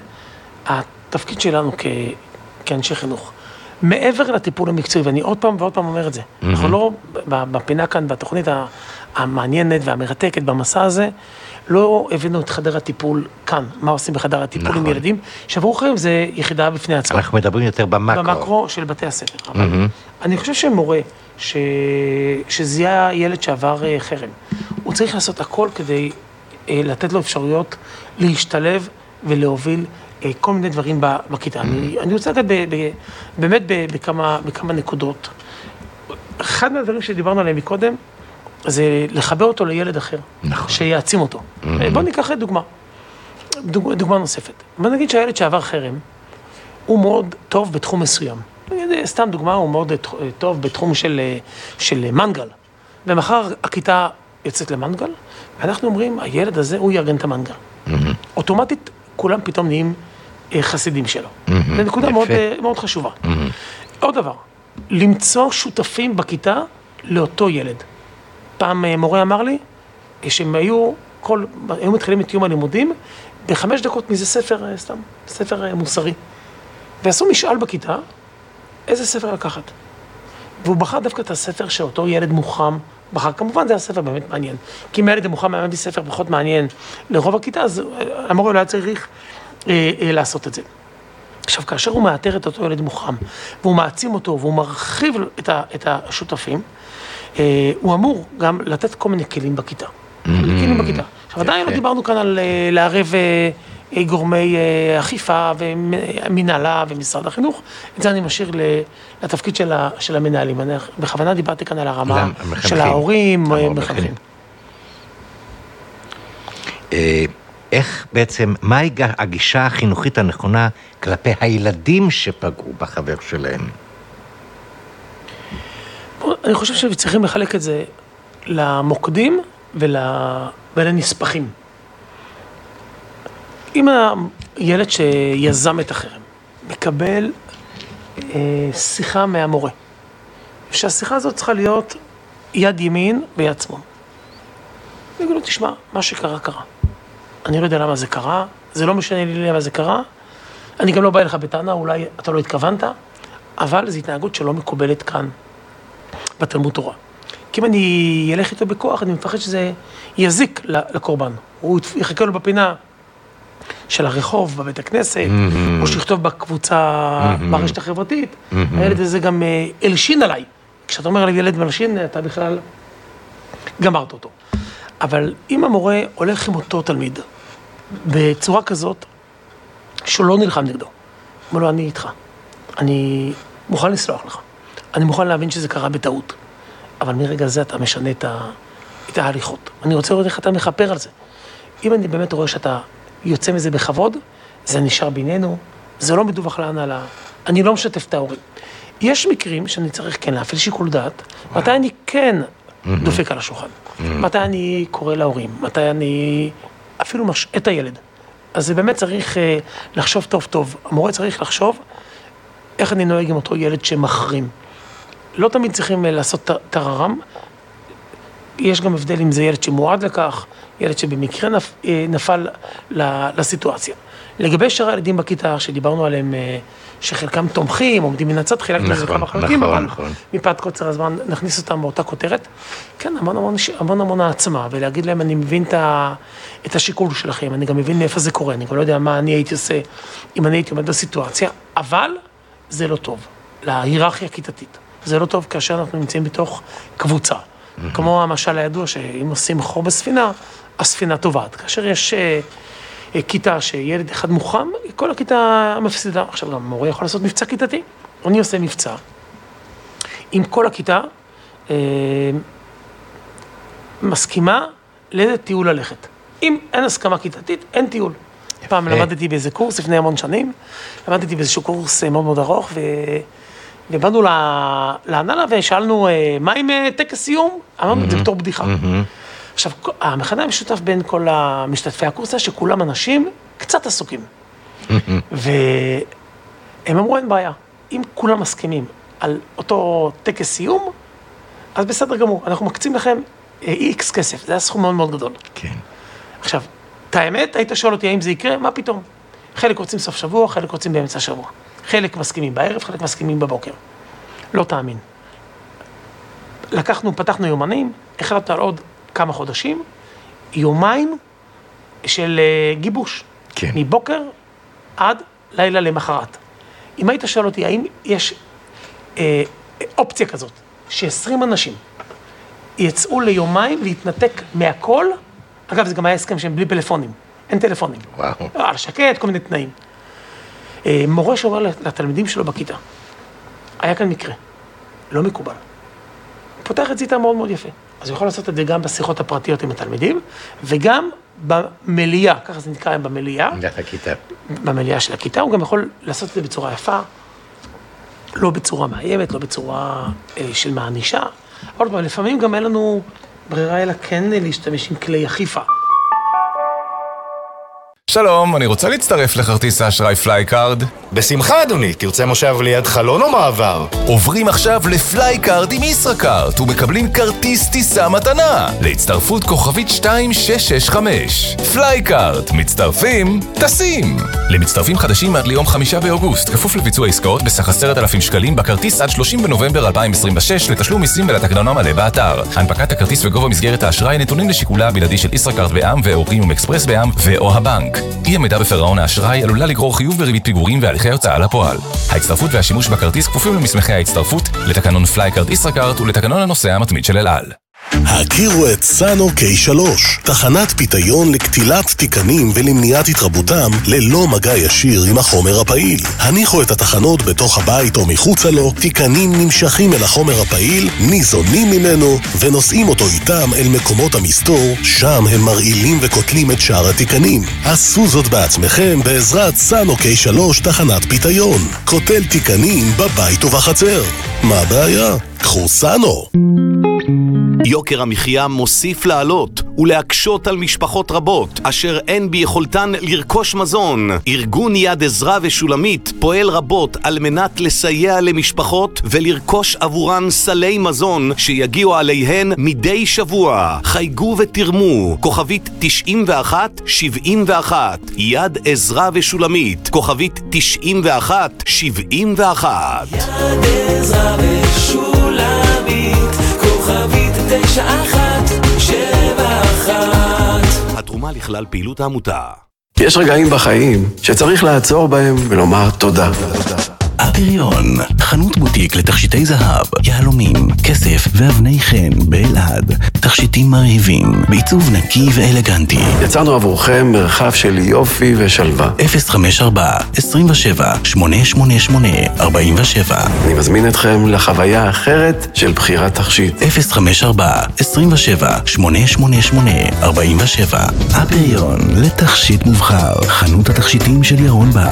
התפקיד שלנו כ, כאנשי חינוך, מעבר לטיפול המקצועי, ואני עוד פעם ועוד פעם אומר את זה, mm-hmm. אנחנו לא, בפינה כאן, בתוכנית המעניינת והמרתקת במסע הזה, לא הבאנו את חדר הטיפול כאן, מה עושים בחדר הטיפול נכון. עם ילדים, שעברו חיים זה יחידה בפני עצמה. אנחנו מדברים יותר במקרו. במקרו של בתי הספר. Mm-hmm. אבל אני חושב שמורה, ש... שזיהה ילד שעבר חרם, הוא צריך לעשות הכל כדי לתת לו אפשרויות להשתלב ולהוביל כל מיני דברים בכיתה. אני, אני רוצה לגעת באמת בכמה, בכמה נקודות. אחד מהדברים שדיברנו עליהם מקודם, זה לחבר אותו לילד אחר, נכון. שיעצים אותו. בואו ניקח דוגמה, דוג, דוגמה נוספת. בואו נגיד שהילד שעבר חרם, הוא מאוד טוב בתחום מסוים. סתם דוגמה, הוא מאוד טוב בתחום של, של מנגל. ומחר הכיתה יוצאת למנגל, ואנחנו אומרים, הילד הזה הוא יארגן את המנגל. אוטומטית, כולם פתאום נהיים חסידים שלו. זו נקודה מאוד, מאוד חשובה. עוד דבר, למצוא שותפים בכיתה לאותו ילד. פעם מורה אמר לי, שהם היו, כל, היו מתחילים את יום הלימודים, בחמש דקות מזה ספר, סתם, ספר מוסרי. ועשו משאל בכיתה, איזה ספר לקחת. והוא בחר דווקא את הספר שאותו ילד מוחם בחר. כמובן זה הספר באמת מעניין. כי אם הילד המוחם היה ספר פחות מעניין לרוב הכיתה, אז המורה לא היה צריך אה, אה, לעשות את זה. עכשיו, כאשר הוא מאתר את אותו ילד מוחם, והוא מעצים אותו, והוא מרחיב את, ה, את השותפים, אה, הוא אמור גם לתת כל מיני כלים בכיתה. Mm-hmm. כלים בכיתה. עכשיו, עדיין לא דיברנו כאן על אה, לערב אה, אה, גורמי אה, אכיפה ומנהלה ומשרד החינוך. את זה אני משאיר לתפקיד של, ה, של המנהלים. אני בכוונה דיברתי כאן על הרמה של ההורים, מחנכים. אה, איך בעצם, מהי הגישה החינוכית הנכונה כלפי הילדים שפגעו בחבר שלהם? אני חושב שצריכים לחלק את זה למוקדים ול... ולנספחים. אם הילד שיזם את החרם מקבל אה, שיחה מהמורה, שהשיחה הזאת צריכה להיות יד ימין ויד שמאל. ויגיד לו, תשמע, מה שקרה קרה. אני לא יודע למה זה קרה, זה לא משנה לי למה זה קרה, אני גם לא בא אליך בטענה, אולי אתה לא התכוונת, אבל זו התנהגות שלא מקובלת כאן בתלמוד תורה. כי אם אני אלך איתו בכוח, אני מפחד שזה יזיק לקורבן. הוא יחכה לו בפינה של הרחוב, בבית הכנסת, mm-hmm. או שיכתוב בקבוצה, mm-hmm. ברשת החברתית, mm-hmm. הילד הזה גם אלשין עליי. כשאתה אומר על ילד מלשין, אתה בכלל גמרת אותו. אבל אם המורה הולך עם אותו תלמיד, בצורה כזאת, שהוא לא נלחם נגדו, אומר לו, אני איתך, אני מוכן לסלוח לך, אני מוכן להבין שזה קרה בטעות, אבל מרגע זה אתה משנה את, ה... את ההליכות. אני רוצה לראות איך אתה מחפר על זה. אם אני באמת רואה שאתה יוצא מזה בכבוד, זה נשאר בינינו, זה לא מדווח להנהלה, אני לא משתף את ההורים. יש מקרים שאני צריך כן להפעיל שיקול דעת, מתי אני כן דופק על השולחן, מתי אני קורא להורים, מתי אני אפילו משעה את הילד. אז זה באמת צריך לחשוב טוב טוב. המורה צריך לחשוב איך אני נוהג עם אותו ילד שמחרים. לא תמיד צריכים לעשות טררם. יש גם הבדל אם זה ילד שמועד לכך, ילד שבמקרה נפ, נפל לסיטואציה. לגבי שאר הילדים בכיתה שדיברנו עליהם, שחלקם תומכים, עומדים מן הצד, חילקנו לזה כמה חלקים, אבל מפאת קוצר הזמן נכניס אותם באותה כותרת. כן, המון המון, המון המון העצמה, ולהגיד להם, אני מבין את השיקול שלכם, אני גם מבין מאיפה זה קורה, אני גם לא יודע מה אני הייתי עושה אם אני הייתי עומד בסיטואציה, אבל זה לא טוב, להיררכיה הכיתתית. זה לא טוב כאשר אנחנו נמצאים בתוך קבוצה. כמו המשל הידוע, שאם עושים חור בספינה, הספינה טובעת. כאשר יש כיתה שילד אחד מוחם, כל הכיתה מפסידה. עכשיו גם מורה יכול לעשות מבצע כיתתי. אני עושה מבצע. עם כל הכיתה אה, מסכימה לאיזה טיול ללכת. אם אין הסכמה כיתתית, אין טיול. פעם למדתי באיזה קורס, לפני המון שנים, למדתי באיזשהו קורס מאוד מאוד ארוך, ו... ובאנו להנהלה ושאלנו, מה עם טקס סיום? אמרנו את זה בתור בדיחה. עכשיו, המכנה המשותף בין כל המשתתפי הקורס היה שכולם אנשים קצת עסוקים. והם אמרו, אין בעיה. אם כולם מסכימים על אותו טקס סיום, אז בסדר גמור, אנחנו מקצים לכם איקס כסף. זה היה סכום מאוד מאוד גדול. כן. עכשיו, את האמת, היית שואל אותי האם זה יקרה, מה פתאום? חלק רוצים סוף שבוע, חלק רוצים באמצע שבוע. חלק מסכימים בערב, חלק מסכימים בבוקר. לא תאמין. לקחנו, פתחנו יומנים, החלטנו על עוד כמה חודשים, יומיים של uh, גיבוש. כן. מבוקר עד לילה למחרת. אם היית שואל אותי, האם יש uh, אופציה כזאת, ש-עשרים אנשים יצאו ליומיים להתנתק מהכל, אגב, זה גם היה הסכם שהם בלי פלאפונים, אין טלפונים. וואו. על שקט, כל מיני תנאים. מורה שאומר לתלמידים שלו בכיתה, היה כאן מקרה, לא מקובל. הוא פותח את זה איתה מאוד מאוד יפה. אז הוא יכול לעשות את זה גם בשיחות הפרטיות עם התלמידים, וגם במליאה, ככה זה נקרא במליאה. הכיתה. במליאה של הכיתה, הוא גם יכול לעשות את זה בצורה יפה, לא בצורה מאיימת, לא בצורה אה, של מענישה. אבל לפעמים גם אין לנו ברירה אלא כן להשתמש עם כלי אכיפה. שלום, אני רוצה להצטרף לכרטיס האשראי פלייקארד. בשמחה, אדוני. תרצה מושב ליד חלון או מעבר? עוברים עכשיו לפלייקארד עם ישראכרט ומקבלים כרטיס טיסה מתנה להצטרפות כוכבית שתיים שש שש חמש. פלייקארד, מצטרפים, טסים. למצטרפים חדשים עד ליום חמישה באוגוסט, כפוף לביצוע עסקאות בסך עשרת אלפים שקלים בכרטיס עד שלושים בנובמבר אלפיים עשרים ושש לתשלום מיסים ולתקנון המלא באתר. הנפקת הכרטיס וגובה מסגרת האשראי נתונים לשיקולה הבלעדי של ישראכרט בע"מ ואורים אקספרס בע"מ ואו הבנק. אי עמידה בפירעון האשראי עלולה לגרור חיוב בריבית פיגורים והליכי הוצאה לפועל. ההצטרפות והשימוש בכרטיס כפופים למסמכי ההצטרפות, לתקנון פלייקארד ישראכרט ולתקנון הנוסע המתמיד של אל על. הכירו את סאנו קיי שלוש, תחנת פיתיון לקטילת תיקנים ולמניעת התרבותם ללא מגע ישיר עם החומר הפעיל. הניחו את התחנות בתוך הבית או מחוצה לו, תיקנים נמשכים אל החומר הפעיל, ניזונים ממנו ונושאים אותו איתם אל מקומות המסתור, שם הם מרעילים וקוטלים את שאר התיקנים. עשו זאת בעצמכם בעזרת סאנו קיי שלוש תחנת פיתיון. קוטל תיקנים בבית ובחצר. מה הבעיה? קחו סאנו. יוקר המחיה מוסיף לעלות ולהקשות על משפחות רבות אשר אין ביכולתן לרכוש מזון. ארגון יד עזרא ושולמית פועל רבות על מנת לסייע למשפחות ולרכוש עבורן סלי מזון שיגיעו עליהן מדי שבוע. חייגו ותרמו, כוכבית תשעים ואחת שבעים ואחת. יד עזרא ושולמית, כוכבית תשעים ואחת שבעים ואחת. יד עזרא ושולמית, כוכבית תשע אחת שבע אחת. התרומה לכלל פעילות העמותה. יש רגעים בחיים שצריך לעצור בהם ולומר תודה. הפריון, חנות בוטיק לתכשיטי זהב, יהלומים, כסף ואבני חן באלעד. תכשיטים מרהיבים, בעיצוב נקי ואלגנטי. יצרנו עבורכם מרחב של יופי ושלווה. אפס חמש ארבע עשרים ושבע שמונה שמונה שמונה ארבעים ושבע. אני מזמין אתכם לחוויה אחרת של בחירת תכשיט. אפס חמש ארבע עשרים ושבע שמונה שמונה שמונה ארבעים ושבע. הפריון, לתכשיט מובחר, חנות התכשיטים של ירון בר.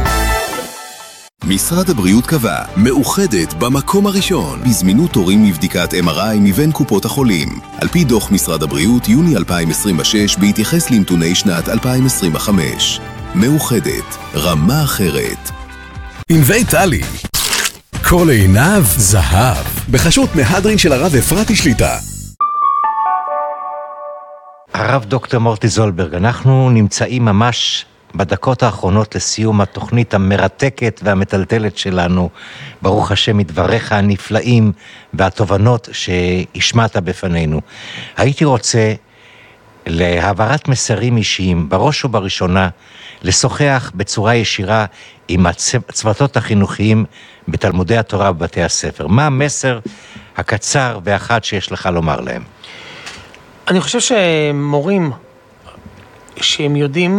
משרד הבריאות קבע, מאוחדת במקום הראשון בזמינות תורים לבדיקת אם אר איי מבין קופות החולים. על פי דוח משרד הבריאות יוני אלפיים עשרים ושש בהתייחס לנתוני שנת אלפיים עשרים וחמש. מאוחדת, רמה אחרת. ענבי טלי, כל עיניו זהב, בחשות מהדרין של הרב אפרתי שליטה. הרב דוקטור מורטי זולברג, אנחנו נמצאים ממש בדקות האחרונות לסיום התוכנית המרתקת והמטלטלת שלנו, ברוך השם מדבריך הנפלאים והתובנות שהשמעת בפנינו. הייתי רוצה להעברת מסרים אישיים, בראש ובראשונה, לשוחח בצורה ישירה עם הצוותות החינוכיים בתלמודי התורה ובבתי הספר. מה המסר הקצר והחד שיש לך לומר להם? אני חושב שמורים שהם יודעים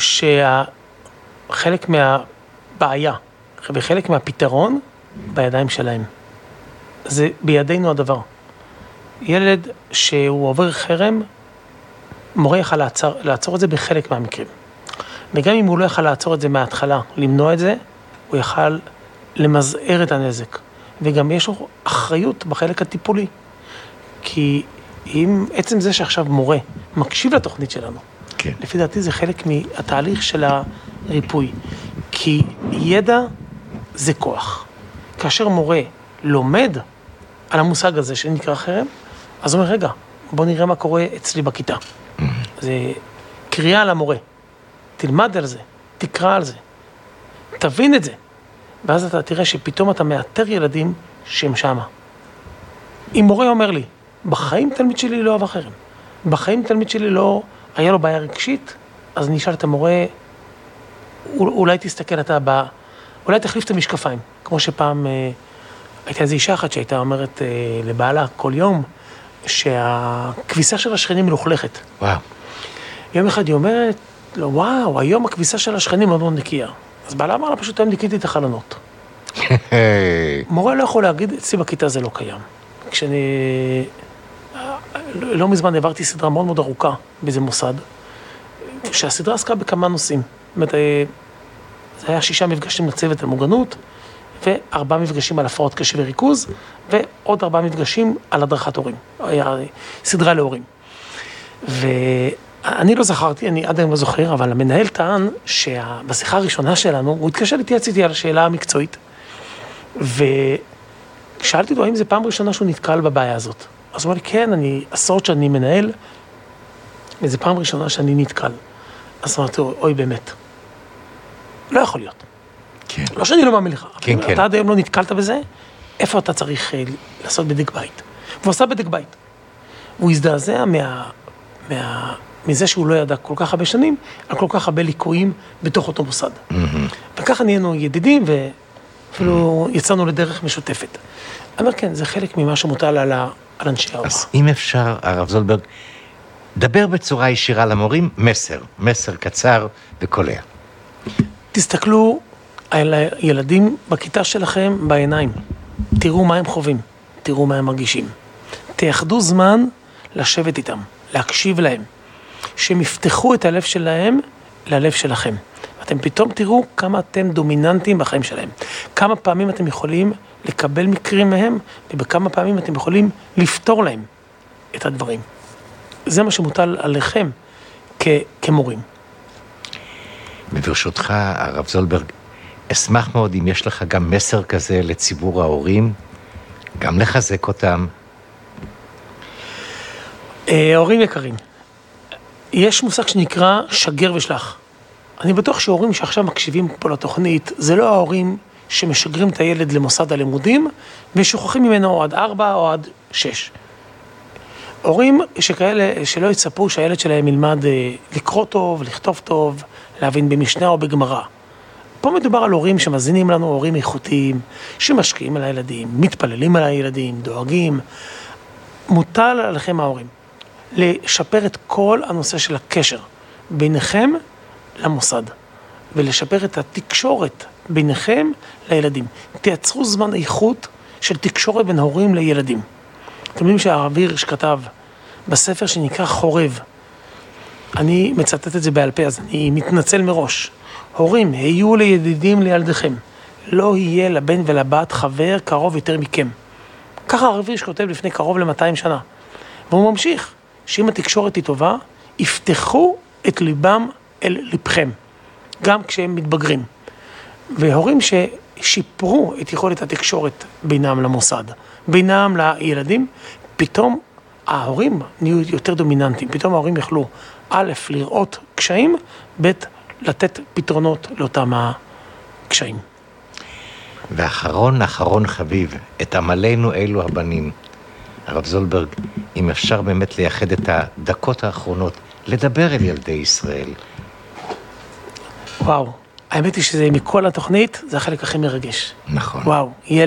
שחלק מהבעיה וחלק מהפתרון בידיים שלהם. זה בידינו הדבר. ילד שהוא עובר חרם, מורה יכל לעצור, לעצור את זה בחלק מהמקרים. וגם אם הוא לא יכל לעצור את זה מההתחלה, למנוע את זה, הוא יכל למזער את הנזק. וגם יש לו אחריות בחלק הטיפולי. כי אם עצם זה שעכשיו מורה מקשיב לתוכנית שלנו, כן. לפי דעתי זה חלק מהתהליך של הריפוי. כי ידע זה כוח. כאשר מורה לומד על המושג הזה שנקרא חרם, אז הוא אומר, רגע, בוא נראה מה קורה אצלי בכיתה. Mm-hmm. זה קריאה על המורה. תלמד על זה, תקרא על זה, תבין את זה. ואז אתה תראה שפתאום אתה מאתר ילדים שהם שמה. אם מורה אומר לי, בחיים תלמיד שלי לא אהב חרם, בחיים תלמיד שלי לא היה לו בעיה רגשית, אז אני אשאל את המורה, אולי תסתכל אתה ב... אולי תחליף את המשקפיים. כמו שפעם אה, הייתה איזו אישה אחת שהייתה אומרת אה, לבעלה כל יום, שהכביסה של השכנים מלוכלכת. וואו. יום אחד היא אומרת, לא, וואו, היום הכביסה של השכנים מאוד מאוד נקייה. אז בעלה אמר לה, פשוט היום ניקיתי את החלונות. מורה לא יכול להגיד, אצלי בכיתה זה לא קיים. כשאני... לא מזמן העברתי סדרה מאוד מאוד ארוכה באיזה מוסד, שהסדרה עסקה בכמה נושאים. זאת אומרת, זה היה שישה מפגשים לצוות על מוגנות, וארבעה מפגשים על הפרעות קשב וריכוז, ועוד ארבעה מפגשים על הדרכת הורים. היה סדרה להורים. ואני לא זכרתי, אני עד היום לא זוכר, אבל המנהל טען שבשיחה הראשונה שלנו, הוא התקשר להתייעץ איתי על השאלה המקצועית, ושאלתי לו, האם זה פעם ראשונה שהוא נתקל בבעיה הזאת? אז הוא אמר לי, כן, אני עשרות שאני מנהל, וזו פעם ראשונה שאני נתקל. אז אמרתי, אוי, באמת. לא יכול להיות. כן. לא שאני לא מאמין לך. כן, אתה כן. עד היום לא נתקלת בזה, איפה אתה צריך לעשות בדק בית? והוא עשה בדק בית. הוא הזדעזע מה, מה, מזה שהוא לא ידע כל כך הרבה שנים, על כל כך הרבה ליקויים בתוך אותו מוסד. Mm-hmm. וככה נהיינו ידידים, ואפילו mm-hmm. יצאנו לדרך משותפת. אני אומר, כן, זה חלק ממה שמוטל על, ה, על אנשי ההוראה. אז אם אפשר, הרב זולברג, דבר בצורה ישירה למורים, מסר, מסר קצר וקולע. תסתכלו על הילדים בכיתה שלכם בעיניים. תראו מה הם חווים, תראו מה הם מרגישים. תייחדו זמן לשבת איתם, להקשיב להם. שהם יפתחו את הלב שלהם ללב שלכם. אתם פתאום תראו כמה אתם דומיננטיים בחיים שלהם. כמה פעמים אתם יכולים לקבל מקרים מהם, ובכמה פעמים אתם יכולים לפתור להם את הדברים. זה מה שמוטל עליכם כ- כמורים. וברשותך, הרב זולברג, אשמח מאוד אם יש לך גם מסר כזה לציבור ההורים, גם לחזק אותם. ההורים יקרים, יש מושג שנקרא שגר ושלח. אני בטוח שההורים שעכשיו מקשיבים פה לתוכנית, זה לא ההורים שמשגרים את הילד למוסד הלימודים, ושוכחים ממנו עד ארבע או עד שש. הורים שכאלה שלא יצפו שהילד שלהם ילמד לקרוא טוב, לכתוב טוב, להבין במשנה או בגמרא. פה מדובר על הורים שמזינים לנו, הורים איכותיים, שמשקיעים על הילדים, מתפללים על הילדים, דואגים. מוטל עליכם ההורים לשפר את כל הנושא של הקשר ביניכם למוסד, ולשפר את התקשורת ביניכם לילדים. תייצרו זמן איכות של תקשורת בין הורים לילדים. אתם יודעים שהרב הירש כתב בספר שנקרא חורב, אני מצטט את זה בעל פה, אז אני מתנצל מראש. הורים, היו לידידים לילדיכם, לא יהיה לבן ולבת חבר קרוב יותר מכם. ככה הרב הירש כותב לפני קרוב ל-מאתיים שנה. והוא ממשיך, שאם התקשורת היא טובה, יפתחו את ליבם אל ליבכם, גם כשהם מתבגרים. והורים ששיפרו את יכולת התקשורת בינם למוסד, בינם לילדים, פתאום ההורים נהיו יותר דומיננטיים, פתאום ההורים יכלו א', לראות קשיים, ב', לתת פתרונות לאותם הקשיים. ואחרון, אחרון חביב, את עמלנו אלו הבנים. הרב זולברג, אם אפשר באמת לייחד את הדקות האחרונות, לדבר אל ילדי ישראל. וואו, האמת היא שזה מכל התוכנית, זה החלק הכי מרגש. נכון. וואו, ילד